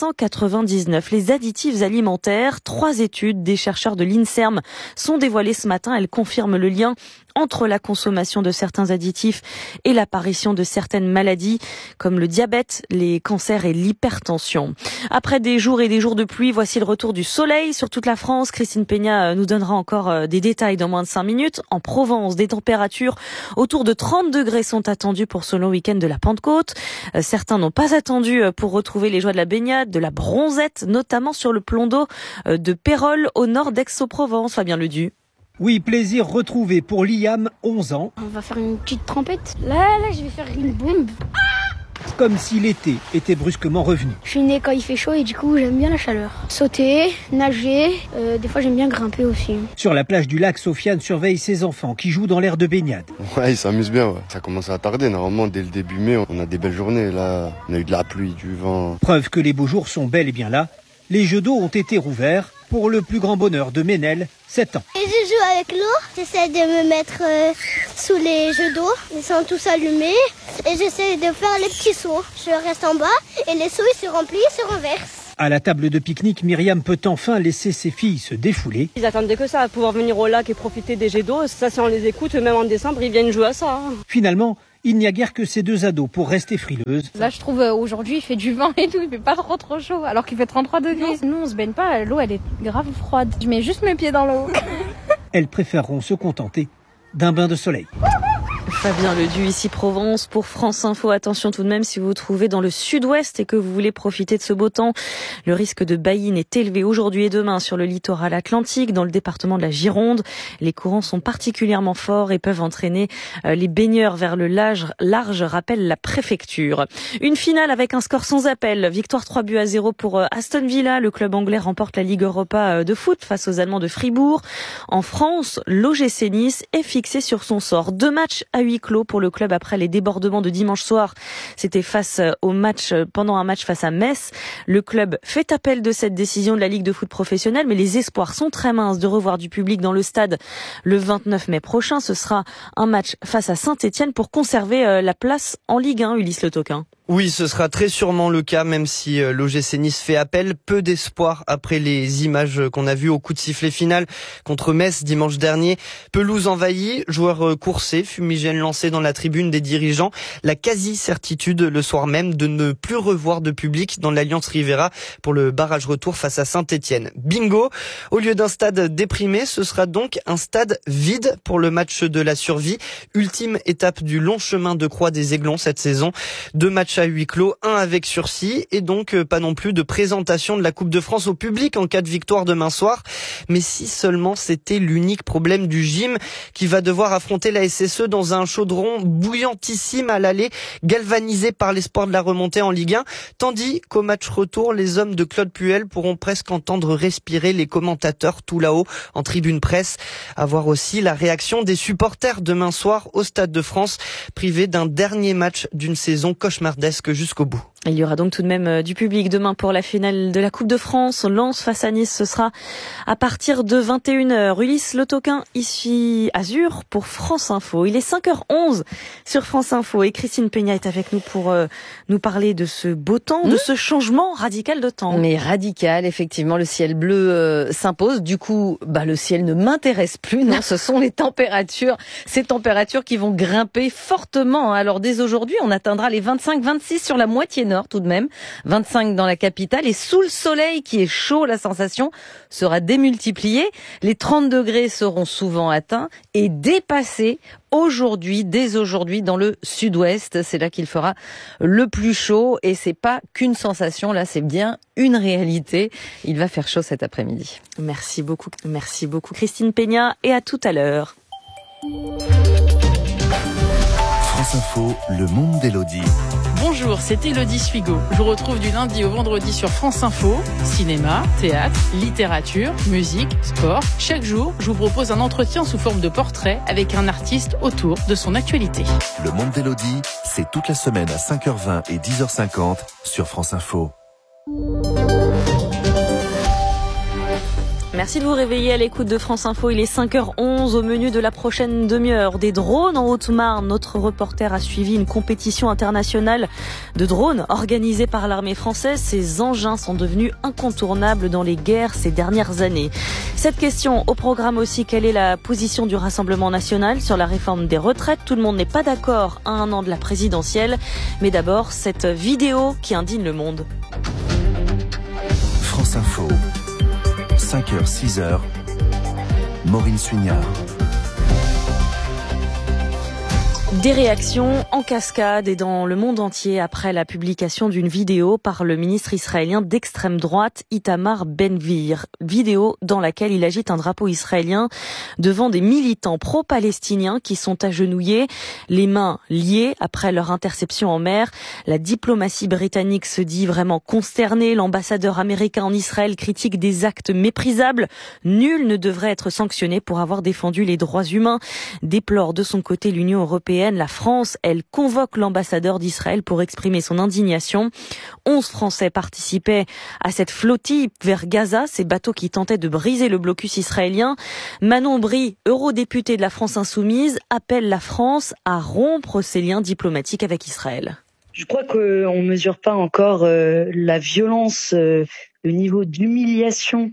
399. Les additifs alimentaires, 3 études des chercheurs de l'INSERM sont dévoilées ce matin. Elles confirment le lien entre la consommation de certains additifs et l'apparition de certaines maladies comme le diabète, les cancers et l'hypertension. Après des jours et des jours de pluie, voici le retour du soleil sur toute la France. Christine Peña nous donnera encore des détails dans moins de 5 minutes. En Provence, des températures autour de 30 degrés sont attendues pour ce long week-end de la Pentecôte. Certains n'ont pas attendu pour retrouver les joies de la baignade, de la bronzette, notamment sur le plan d'eau de Pérol au nord d'Aix-en-Provence. Fabien Ledu. Oui, plaisir retrouvé pour Liam, 11 ans. On va faire une petite trempette. Là, je vais faire une bombe. Comme si l'été était brusquement revenu. Je suis né quand il fait chaud et du coup, j'aime bien la chaleur. Sauter, nager, des fois j'aime bien grimper aussi. Sur la plage du lac, Sofiane surveille ses enfants qui jouent dans l'air de baignade. Ouais, ils s'amusent bien. Ouais. Ça commence à tarder. Normalement, dès le début mai, on a des belles journées. Là, on a eu de la pluie, du vent. Preuve que les beaux jours sont bel et bien là. Les jeux d'eau ont été rouverts pour le plus grand bonheur de Ménel, 7 ans. Et je joue avec l'eau, j'essaie de me mettre sous les jeux d'eau, ils sont tous allumés et j'essaie de faire les petits sauts. Je reste en bas et les sauts ils se remplissent, ils se renversent. À la table de pique-nique, Myriam peut enfin laisser ses filles se défouler. Ils attendaient que ça, pouvoir venir au lac et profiter des jets d'eau. Ça, si on les écoute, même en décembre, ils viennent jouer à ça. Finalement, il n'y a guère que ces 2 ados pour rester frileuses. Là, je trouve aujourd'hui, il fait du vent et tout, il fait pas trop chaud, alors qu'il fait 33 degrés. Nous, on se baigne pas, l'eau, elle est grave froide. Je mets juste mes pieds dans l'eau. Elles préféreront se contenter d'un bain de soleil. Fabien Ledu, ici Provence pour France Info. Attention tout de même, si vous vous trouvez dans le sud-ouest et que vous voulez profiter de ce beau temps, le risque de bailline est élevé aujourd'hui et demain sur le littoral atlantique, dans le département de la Gironde. Les courants sont particulièrement forts et peuvent entraîner les baigneurs vers le large, rappelle la préfecture. Une finale avec un score sans appel. Victoire 3-0 pour Aston Villa. Le club anglais remporte la Ligue Europa de foot face aux Allemands de Fribourg. En France, l'OGC Nice est fixé sur son sort. 2 matchs à huis clos pour le club après les débordements de dimanche soir. C'était pendant un match face à Metz. Le club fait appel de cette décision de la Ligue de foot professionnelle, mais les espoirs sont très minces de revoir du public dans le stade le 29 mai prochain. Ce sera un match face à Saint-Etienne pour conserver la place en Ligue 1, Ulysse Le Toquin. Oui, ce sera très sûrement le cas, même si l'OGC Nice fait appel. Peu d'espoir après les images qu'on a vues au coup de sifflet final contre Metz dimanche dernier. Pelouse envahie, joueurs coursés, fumigènes lancés dans la tribune des dirigeants. La quasi-certitude le soir même de ne plus revoir de public dans l'Alliance Riviera pour le barrage retour face à Saint-Etienne. Bingo! Au lieu d'un stade déprimé, ce sera donc un stade vide pour le match de la survie. Ultime étape du long chemin de croix des Aiglons cette saison. 2 matchs à huis clos, 1 avec sursis et donc pas non plus de présentation de la Coupe de France au public en cas de victoire demain soir. Mais si seulement c'était l'unique problème du gym qui va devoir affronter la SSE dans un chaudron bouillantissime à l'aller, galvanisé par l'espoir de la remontée en Ligue 1, tandis qu'au match retour, les hommes de Claude Puel pourront presque entendre respirer les commentateurs tout là-haut en tribune presse. À voir aussi la réaction des supporters demain soir au Stade de France, privés d'un dernier match d'une saison cauchemardesque jusqu'au bout. Il y aura donc tout de même du public demain pour la finale de la Coupe de France. Lens face à Nice, ce sera à partir de 21h. Ulysse Le Toquin, ici Azur pour France Info. Il est 5h11 sur France Info et Christine Peña est avec nous pour nous parler de ce beau temps, de ce changement radical de temps. Mais radical, effectivement, le ciel bleu s'impose. Du coup, le ciel ne m'intéresse plus. Non, ce sont les températures. Ces températures qui vont grimper fortement. Alors dès aujourd'hui, on atteindra les 25-26 sur la moitié nord tout de même, 25 dans la capitale et sous le soleil qui est chaud, la sensation sera démultipliée. Les 30 degrés seront souvent atteints et dépassés dès aujourd'hui dans le sud-ouest. C'est là qu'il fera le plus chaud et c'est pas qu'une sensation, là c'est bien une réalité. Il va faire chaud cet après-midi. Merci beaucoup Christine Peña et à tout à l'heure. France Info, le monde d'Élodie. Bonjour, c'est Élodie Suigo. Je vous retrouve du lundi au vendredi sur France Info. Cinéma, théâtre, littérature, musique, sport. Chaque jour, je vous propose un entretien sous forme de portrait avec un artiste autour de son actualité. Le monde d'Élodie, c'est toute la semaine à 5h20 et 10h50 sur France Info. Merci. Merci de vous réveiller à l'écoute de France Info. Il est 5h11 au menu de la prochaine demi-heure. Des drones en Haute-Marne. Notre reporter a suivi une compétition internationale de drones organisée par l'armée française. Ces engins sont devenus incontournables dans les guerres ces dernières années. Cette question au programme aussi, quelle est la position du Rassemblement national sur la réforme des retraites? Tout le monde n'est pas d'accord à un an de la présidentielle. Mais d'abord, cette vidéo qui indigne le monde. France Info. 5h, 6h, Maureen Suignard. Des réactions en cascade et dans le monde entier après la publication d'une vidéo par le ministre israélien d'extrême droite Itamar Ben-Gvir. Vidéo dans laquelle il agite un drapeau israélien devant des militants pro-palestiniens qui sont agenouillés, les mains liées après leur interception en mer. La diplomatie britannique se dit vraiment consternée. L'ambassadeur américain en Israël critique des actes méprisables. Nul ne devrait être sanctionné pour avoir défendu les droits humains. Déplore de son côté l'Union européenne. La France, elle convoque l'ambassadeur d'Israël pour exprimer son indignation. 11 Français participaient à cette flottille vers Gaza, ces bateaux qui tentaient de briser le blocus israélien. Manon Bry, eurodéputée de la France Insoumise, appelle la France à rompre ses liens diplomatiques avec Israël. Je crois qu'on ne mesure pas encore la violence, le niveau d'humiliation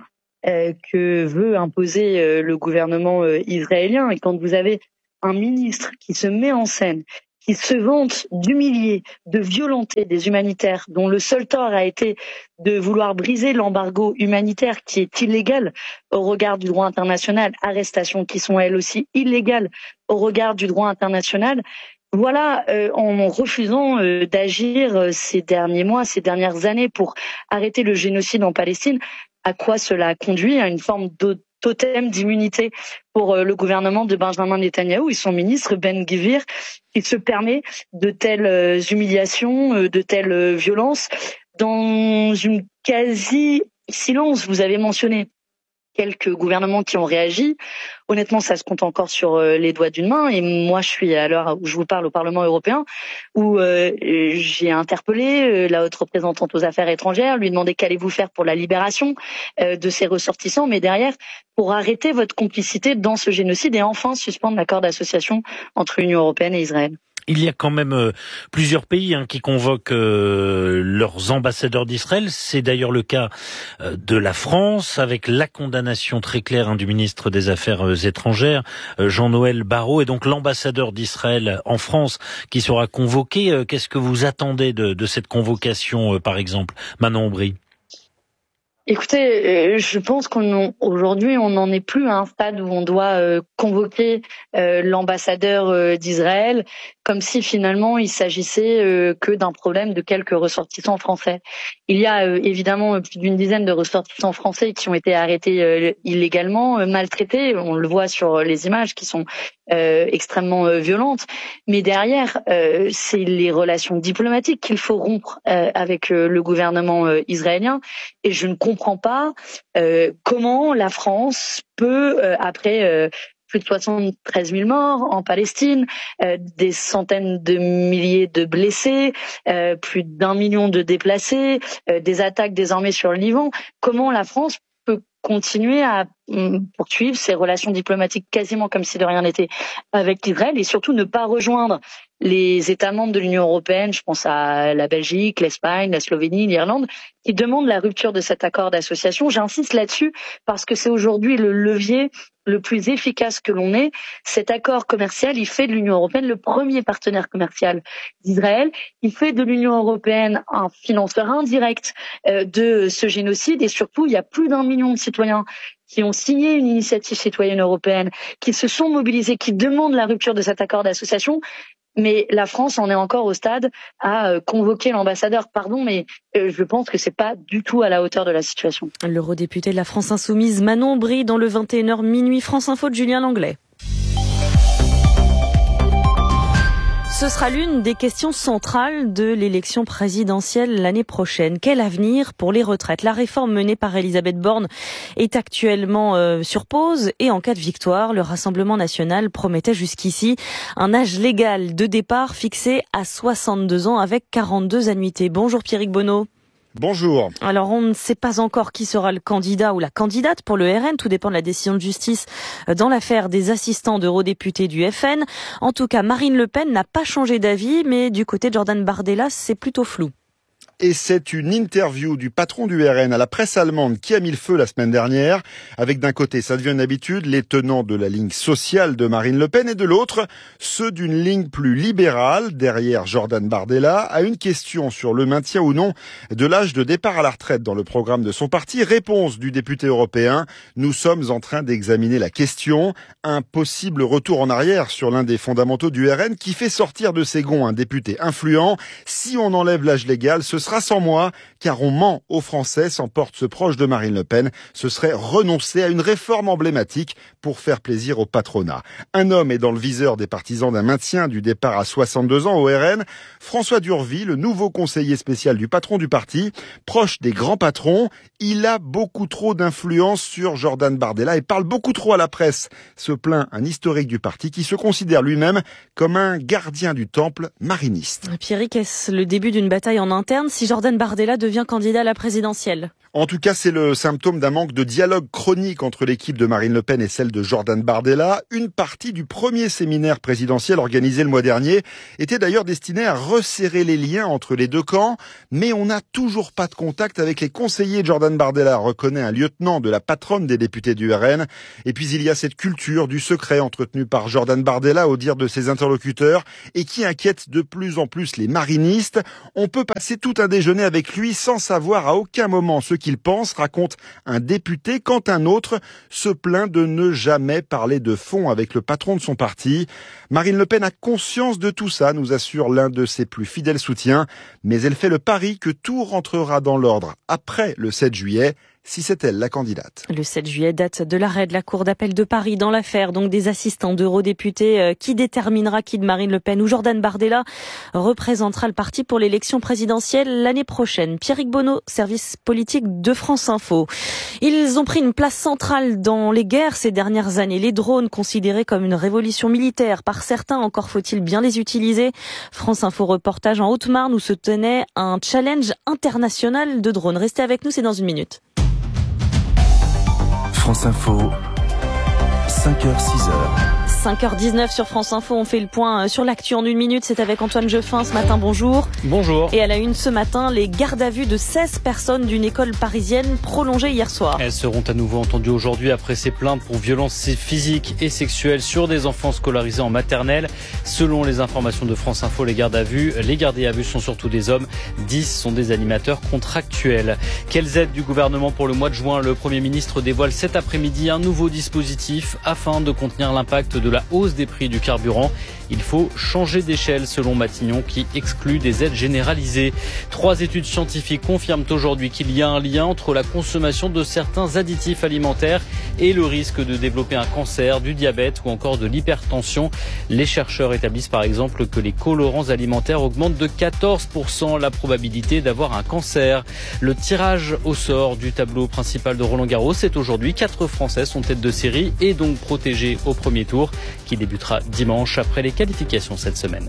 que veut imposer le gouvernement israélien. Et quand vous avez un ministre qui se met en scène, qui se vante d'humilier, de violenter des humanitaires, dont le seul tort a été de vouloir briser l'embargo humanitaire qui est illégal au regard du droit international, arrestations qui sont elles aussi illégales au regard du droit international. Voilà, en refusant d'agir ces derniers mois, ces dernières années pour arrêter le génocide en Palestine, à quoi cela conduit? À une forme de totem d'immunité pour le gouvernement de Benjamin Netanyahou et son ministre Ben-Gvir, qui se permet de telles humiliations, de telles violences, dans une quasi-silence. Vous avez mentionné quelques gouvernements qui ont réagi. Honnêtement, ça se compte encore sur les doigts d'une main. Et moi, je suis à l'heure où je vous parle au Parlement européen, où j'ai interpellé la haute représentante aux affaires étrangères, lui demander qu'allez-vous faire pour la libération de ces ressortissants, mais derrière, pour arrêter votre complicité dans ce génocide et enfin suspendre l'accord d'association entre l'Union européenne et Israël. Il y a quand même plusieurs pays qui convoquent leurs ambassadeurs d'Israël. C'est d'ailleurs le cas de la France, avec la condamnation très claire du ministre des Affaires étrangères, Jean-Noël Barrot, et donc l'ambassadeur d'Israël en France qui sera convoqué. Qu'est-ce que vous attendez de cette convocation, par exemple, Manon Bry? Écoutez, je pense qu'aujourd'hui, on n'en est plus à un stade où on doit convoquer l'ambassadeur d'Israël comme si finalement il s'agissait que d'un problème de quelques ressortissants français. Il y a évidemment plus d'une dizaine de ressortissants français qui ont été arrêtés illégalement, maltraités. On le voit sur les images qui sont extrêmement violentes. Mais derrière, c'est les relations diplomatiques qu'il faut rompre avec le gouvernement israélien. Et je ne comprends pas comment la France peut, après plus de 73 000 morts en Palestine, des centaines de milliers de blessés, plus d'1 million de déplacés, des attaques désormais sur le Liban, comment la France peut continuer à poursuivre ses relations diplomatiques quasiment comme si de rien n'était avec l'Israël et surtout ne pas rejoindre les États membres de l'Union européenne, je pense à la Belgique, l'Espagne, la Slovénie, l'Irlande, qui demandent la rupture de cet accord d'association. J'insiste là-dessus parce que c'est aujourd'hui le levier le plus efficace que l'on ait. Cet accord commercial, il fait de l'Union européenne le premier partenaire commercial d'Israël. Il fait de l'Union européenne un financeur indirect de ce génocide et surtout, il y a plus d'1 million de citoyens qui ont signé une initiative citoyenne européenne, qui se sont mobilisés, qui demandent la rupture de cet accord d'association. Mais la France en est encore au stade à convoquer l'ambassadeur. Pardon, mais je pense que c'est pas du tout à la hauteur de la situation. L'eurodéputé de la France Insoumise, Manon Bry, dans le 21h minuit, France Info de Julien Langlais. Ce sera l'une des questions centrales de l'élection présidentielle l'année prochaine. Quel avenir pour les retraites? La réforme menée par Elisabeth Borne est actuellement sur pause et en cas de victoire, le Rassemblement national promettait jusqu'ici un âge légal de départ fixé à 62 ans avec 42 annuités. Bonjour Pierrick Bonneau. Bonjour. Alors on ne sait pas encore qui sera le candidat ou la candidate pour le RN, tout dépend de la décision de justice dans l'affaire des assistants d'eurodéputés du FN. En tout cas, Marine Le Pen n'a pas changé d'avis, mais du côté de Jordan Bardella, c'est plutôt flou. Et c'est une interview du patron du RN à la presse allemande qui a mis le feu la semaine dernière, avec d'un côté, ça devient une habitude, les tenants de la ligne sociale de Marine Le Pen et de l'autre, ceux d'une ligne plus libérale, derrière Jordan Bardella, à une question sur le maintien ou non de l'âge de départ à la retraite dans le programme de son parti. Réponse du député européen, nous sommes en train d'examiner la question, un possible retour en arrière sur l'un des fondamentaux du RN qui fait sortir de ses gonds un député influent. Si on enlève l'âge légal, ce sera sans moi, car on ment aux Français, s'emporte ce proche de Marine Le Pen. Ce serait renoncer à une réforme emblématique pour faire plaisir au patronat. Un homme est dans le viseur des partisans d'un maintien du départ à 62 ans au RN. François Durvy, le nouveau conseiller spécial du patron du parti, proche des grands patrons, il a beaucoup trop d'influence sur Jordan Bardella et parle beaucoup trop à la presse. Se plaint un historique du parti qui se considère lui-même comme un gardien du temple mariniste. Pierrick, est-ce le début d'une bataille en interne si Jordan Bardella devient candidat à la présidentielle? En tout cas, c'est le symptôme d'un manque de dialogue chronique entre l'équipe de Marine Le Pen et celle de Jordan Bardella. Une partie du premier séminaire présidentiel organisé le mois dernier était d'ailleurs destinée à resserrer les liens entre les deux camps, mais on n'a toujours pas de contact avec les conseillers de Jordan Bardella, reconnaît un lieutenant de la patronne des députés du RN. Et puis il y a cette culture du secret entretenue par Jordan Bardella au dire de ses interlocuteurs et qui inquiète de plus en plus les marinistes. On peut passer tout un déjeuner avec lui sans savoir à aucun moment ce qu'il pense, raconte un député, quand un autre se plaint de ne jamais parler de fond avec le patron de son parti. Marine Le Pen a conscience de tout ça, nous assure l'un de ses plus fidèles soutiens, mais elle fait le pari que tout rentrera dans l'ordre après le 7 juillet. Si c'est elle la candidate. Le 7 juillet, date de l'arrêt de la Cour d'appel de Paris dans l'affaire donc des assistants d'eurodéputés qui déterminera qui de Marine Le Pen ou Jordan Bardella représentera le parti pour l'élection présidentielle l'année prochaine. Pierrick Bonneau, service politique de France Info. Ils ont pris une place centrale dans les guerres ces dernières années. Les drones considérés comme une révolution militaire par certains, encore faut-il bien les utiliser. France Info reportage en Haute-Marne où se tenait un challenge international de drones. Restez avec nous, c'est dans une minute. France Info, 5h, 6h. 5h19 sur France Info, on fait le point sur l'actu en une minute. C'est avec Antoine Jeffin ce matin, bonjour. Bonjour. Et à la une ce matin, les gardes à vue de 16 personnes d'une école parisienne prolongées hier soir. Elles seront à nouveau entendues aujourd'hui après ces plaintes pour violences physiques et sexuelles sur des enfants scolarisés en maternelle. Selon les informations de France Info, les gardés à vue sont surtout des hommes. 10 sont des animateurs contractuels. Quelles aides du gouvernement pour le mois de juin? Le Premier ministre dévoile cet après-midi un nouveau dispositif afin de contenir l'impact de la hausse des prix du carburant. Il faut changer d'échelle selon Matignon qui exclut des aides généralisées. 3 études scientifiques confirment aujourd'hui qu'il y a un lien entre la consommation de certains additifs alimentaires et le risque de développer un cancer, du diabète ou encore de l'hypertension. Les chercheurs établissent par exemple que les colorants alimentaires augmentent de 14% la probabilité d'avoir un cancer. Le tirage au sort du tableau principal de Roland-Garros est aujourd'hui. 4 Français sont tête de série et donc protégés au premier tour qui débutera dimanche après les qualifications cette semaine.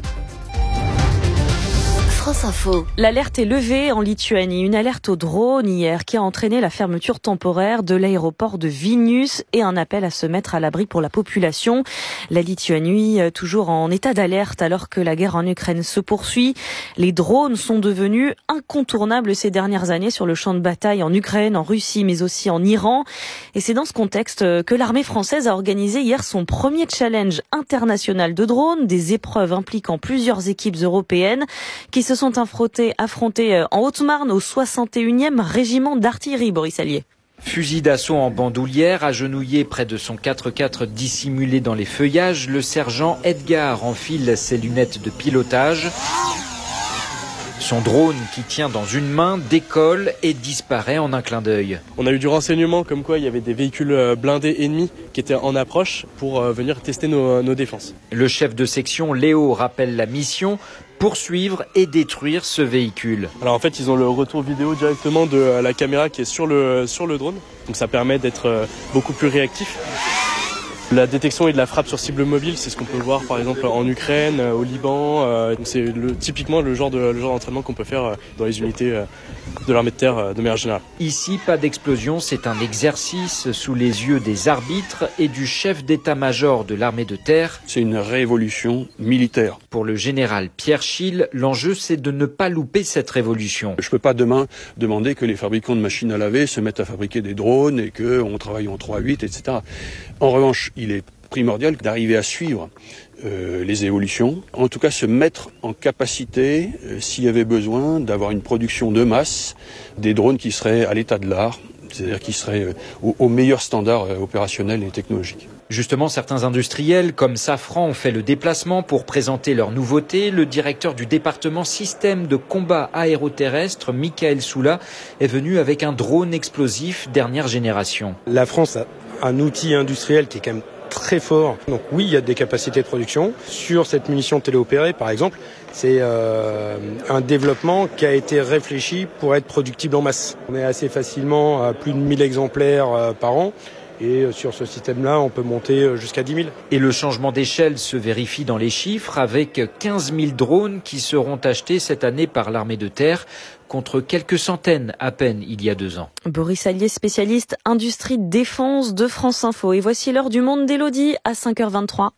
France Info. L'alerte est levée en Lituanie. Une alerte au drone hier qui a entraîné la fermeture temporaire de l'aéroport de Vilnius et un appel à se mettre à l'abri pour la population. La Lituanie toujours en état d'alerte alors que la guerre en Ukraine se poursuit. Les drones sont devenus incontournables ces dernières années sur le champ de bataille en Ukraine, en Russie mais aussi en Iran. Et c'est dans ce contexte que l'armée française a organisé hier son premier challenge international de drones, des épreuves impliquant plusieurs équipes européennes qui se sont affrontés en Haute-Marne au 61e régiment d'artillerie, Boris Allier. Fusil d'assaut en bandoulière, agenouillé près de son 4x4 dissimulé dans les feuillages, le sergent Edgar enfile ses lunettes de pilotage. Son drone, qui tient dans une main, décolle et disparaît en un clin d'œil. On a eu du renseignement comme quoi il y avait des véhicules blindés ennemis qui étaient en approche pour venir tester nos défenses. Le chef de section, Léo, rappelle la mission: poursuivre et détruire ce véhicule. Alors en fait, ils ont le retour vidéo directement de la caméra qui est sur le drone. Donc ça permet d'être beaucoup plus réactif. La détection et de la frappe sur cible mobile, c'est ce qu'on peut voir par exemple en Ukraine, au Liban. C'est typiquement le genre d'entraînement qu'on peut faire dans les unités de l'armée de terre de manière générale. Ici, pas d'explosion, c'est un exercice sous les yeux des arbitres et du chef d'état-major de l'armée de terre. C'est une révolution militaire. Pour le général Pierre Schill, l'enjeu c'est de ne pas louper cette révolution. Je ne peux pas demain demander que les fabricants de machines à laver se mettent à fabriquer des drones et qu'on travaille en 3-8, etc. En revanche, il est primordial d'arriver à suivre les évolutions, en tout cas se mettre en capacité, s'il y avait besoin, d'avoir une production de masse, des drones qui seraient à l'état de l'art, c'est-à-dire qui seraient au meilleur standard opérationnel et technologique. Justement, certains industriels comme Safran ont fait le déplacement pour présenter leurs nouveautés. Le directeur du département système de combat aéroterrestre, Michael Soula, est venu avec un drone explosif dernière génération. La France a un outil industriel qui est quand même très fort. Donc oui, il y a des capacités de production. Sur cette munition téléopérée, par exemple, c'est un développement qui a été réfléchi pour être productible en masse. On est assez facilement à plus de 1000 exemplaires par an. Et sur ce système-là, on peut monter jusqu'à 10 000. Et le changement d'échelle se vérifie dans les chiffres avec 15 000 drones qui seront achetés cette année par l'armée de terre contre quelques centaines à peine il y a 2 ans. Boris Allier, spécialiste industrie défense de France Info. Et voici l'heure du monde d'Élodie à 5h23.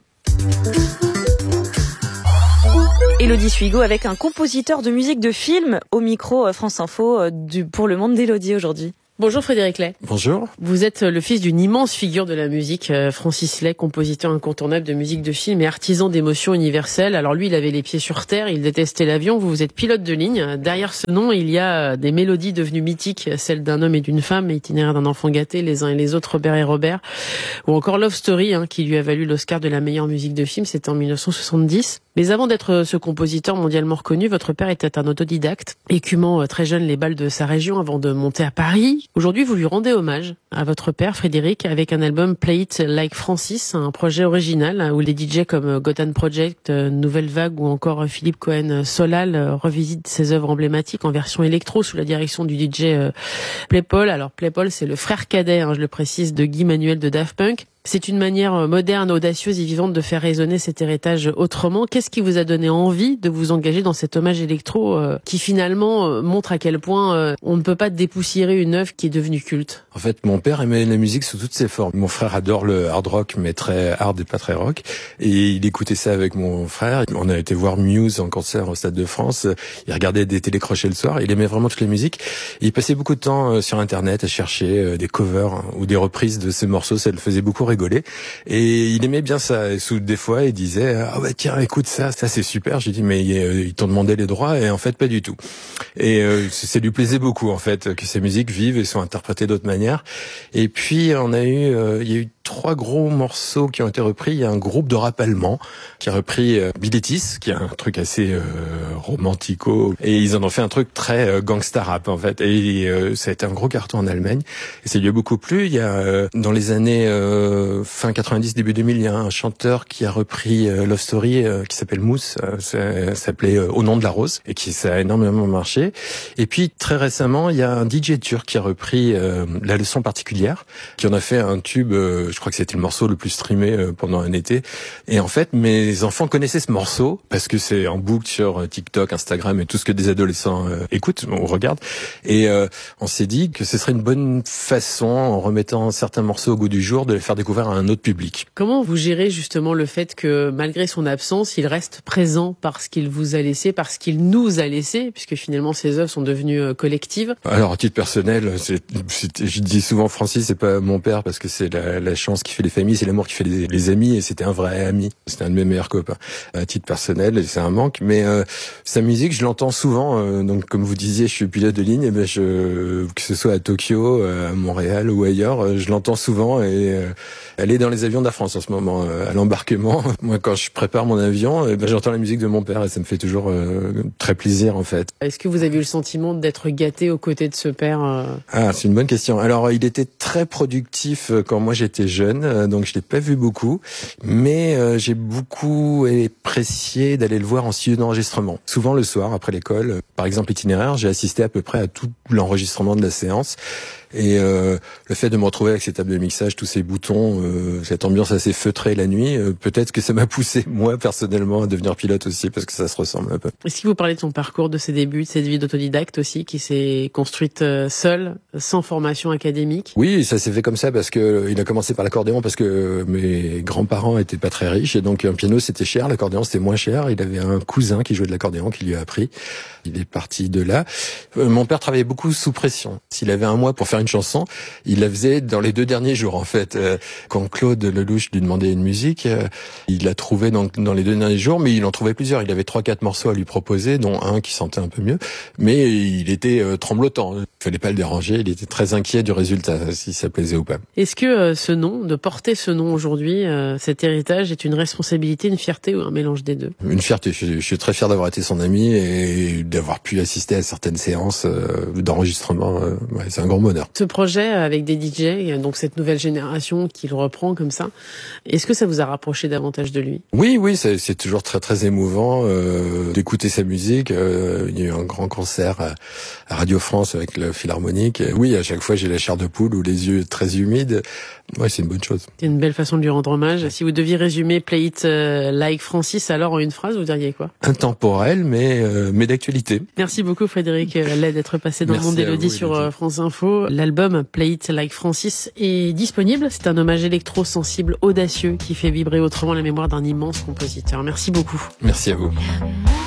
Élodie Suigo avec un compositeur de musique de film au micro France Info pour le monde d'Élodie aujourd'hui. Bonjour Frédéric Lay. Bonjour. Vous êtes le fils d'une immense figure de la musique, Francis Lay, compositeur incontournable de musique de film et artisan d'émotions universelles. Alors lui, il avait les pieds sur terre, il détestait l'avion, vous êtes pilote de ligne. Derrière ce nom, il y a des mélodies devenues mythiques, celles d'un homme et d'une femme, Itinéraire d'un enfant gâté, Les uns et les autres, Robert et Robert, ou encore Love Story, qui lui a valu l'Oscar de la meilleure musique de film, c'était en 1970. Mais avant d'être ce compositeur mondialement reconnu, votre père était un autodidacte, écumant très jeune les balles de sa région avant de monter à Paris. Aujourd'hui, vous lui rendez hommage à votre père, Frédéric, avec un album Play It Like Francis, un projet original où les DJ comme Gotham Project, Nouvelle Vague ou encore Philippe Cohen Solal revisitent ses œuvres emblématiques en version électro sous la direction du DJ Playpol. Alors Playpol, c'est le frère cadet, je le précise, de Guy Manuel de Daft Punk. C'est une manière moderne, audacieuse et vivante de faire résonner cet héritage autrement. Qu'est-ce qui vous a donné envie de vous engager dans cet hommage électro qui finalement montre à quel point on ne peut pas dépoussiérer une œuvre qui est devenue culte? En fait, mon père aimait la musique sous toutes ses formes. Mon frère adore le hard rock, mais très hard et pas très rock. Et il écoutait ça avec mon frère. On a été voir Muse en concert au Stade de France. Il regardait des télécrochets le soir. Il aimait vraiment toutes les musiques. Et il passait beaucoup de temps sur Internet à chercher des covers ou des reprises de ces morceaux. Ça le faisait beaucoup rigoler. Et il aimait bien ça. Et des fois, il disait ah ouais tiens écoute ça c'est super. J'ai dit mais ils t'ont demandé les droits et en fait pas du tout. Et ça lui plaisait beaucoup en fait que ces musiques vivent et soient interprétées d'autres manières. Et puis il y a eu 3 gros morceaux qui ont été repris. Il y a un groupe de rap allemand qui a repris Bilitis, qui est un truc assez romantico, et ils en ont fait un truc très gangsta rap en fait. Et ça a été un gros carton en Allemagne. Et ça lui a beaucoup plu. Il y a dans les années fin 90, début 2000, il y a un chanteur qui a repris Love Story qui s'appelle Mousse. Ça s'appelait Au nom de la rose, et ça a énormément marché. Et puis très récemment, il y a un DJ turc qui a repris La leçon particulière, qui en a fait un tube. Je crois que c'était le morceau le plus streamé pendant un été. Et en fait, mes enfants connaissaient ce morceau parce que c'est en boucle sur TikTok, Instagram et tout ce que des adolescents écoutent ou regardent. Et on s'est dit que ce serait une bonne façon, en remettant certains morceaux au goût du jour, de les faire découvrir à un autre public. Comment vous gérez justement le fait que malgré son absence, il reste présent parce qu'il vous a laissé, parce qu'il nous a laissé, puisque finalement ses œuvres sont devenues collectives? Alors à titre personnel, je dis souvent Francis, c'est pas mon père parce que c'est la chance qui fait les familles, c'est l'amour qui fait les amis, et c'était un vrai ami. C'était un de mes meilleurs copains. À titre personnel, c'est un manque, mais sa musique, je l'entends souvent. Donc comme vous disiez, je suis pilote de ligne, et que ce soit à Tokyo, à Montréal ou ailleurs, je l'entends souvent, et elle est dans les avions d'Air France en ce moment, à l'embarquement. Moi, quand je prépare mon avion, j'entends la musique de mon père, et ça me fait toujours très plaisir en fait. Est-ce que vous avez eu le sentiment d'être gâté aux côtés de ce père? Ah, c'est une bonne question. Alors, il était très productif quand moi j'étais jeune. jeune, donc je l'ai pas vu beaucoup, mais j'ai beaucoup apprécié d'aller le voir en studio d'enregistrement. Souvent le soir, après l'école, par exemple Itinéraire, j'ai assisté à peu près à tout l'enregistrement de la séance. Et le fait de me retrouver avec ces tables de mixage, tous ces boutons, cette ambiance assez feutrée la nuit, peut-être que ça m'a poussé, moi, personnellement, à devenir pilote aussi, parce que ça se ressemble un peu. Est-ce que vous parlez de son parcours, de ses débuts, de cette vie d'autodidacte aussi, qui s'est construite seule, sans formation académique? Oui, ça s'est fait comme ça, parce que il a commencé par l'accordéon, parce que mes grands-parents étaient pas très riches, et donc un piano c'était cher, l'accordéon c'était moins cher. Il avait un cousin qui jouait de l'accordéon, qui lui a appris. Il est parti de là. Mon père travaillait beaucoup sous pression. S'il avait un mois pour faire une chanson, il la faisait dans les 2 derniers jours, en fait. Quand Claude Lelouch lui demandait une musique, il l'a trouvée dans les 2 derniers jours, mais il en trouvait plusieurs. Il avait 3-4 morceaux à lui proposer, dont un qui sentait un peu mieux, mais il était tremblotant. Il fallait pas le déranger. Il était très inquiet du résultat, si ça plaisait ou pas. Est-ce que ce nom, de porter ce nom aujourd'hui, cet héritage, est une responsabilité, une fierté ou un mélange des deux? Une fierté. Je suis très fier d'avoir été son ami et d'avoir pu assister à certaines séances d'enregistrement. Ouais, c'est un grand bonheur. Ce projet avec des DJ, donc cette nouvelle génération qui le reprend comme ça, est-ce que ça vous a rapproché davantage de lui? Oui, c'est toujours très très émouvant d'écouter sa musique. Il y a eu un grand concert à Radio France avec le Philharmonique. Oui, à chaque fois j'ai la chair de poule ou les yeux très humides. Ouais, c'est une bonne chose. C'est une belle façon de lui rendre hommage. Si vous deviez résumer Play It Like Francis, alors en une phrase, vous diriez quoi? Intemporel, mais d'actualité. Merci beaucoup Frédéric Lay d'être passé dans le Monde d'Élodie sur France Info. L'album Play It Like Francis est disponible. C'est un hommage électro-sensible, audacieux, qui fait vibrer autrement la mémoire d'un immense compositeur. Merci beaucoup. Merci à vous.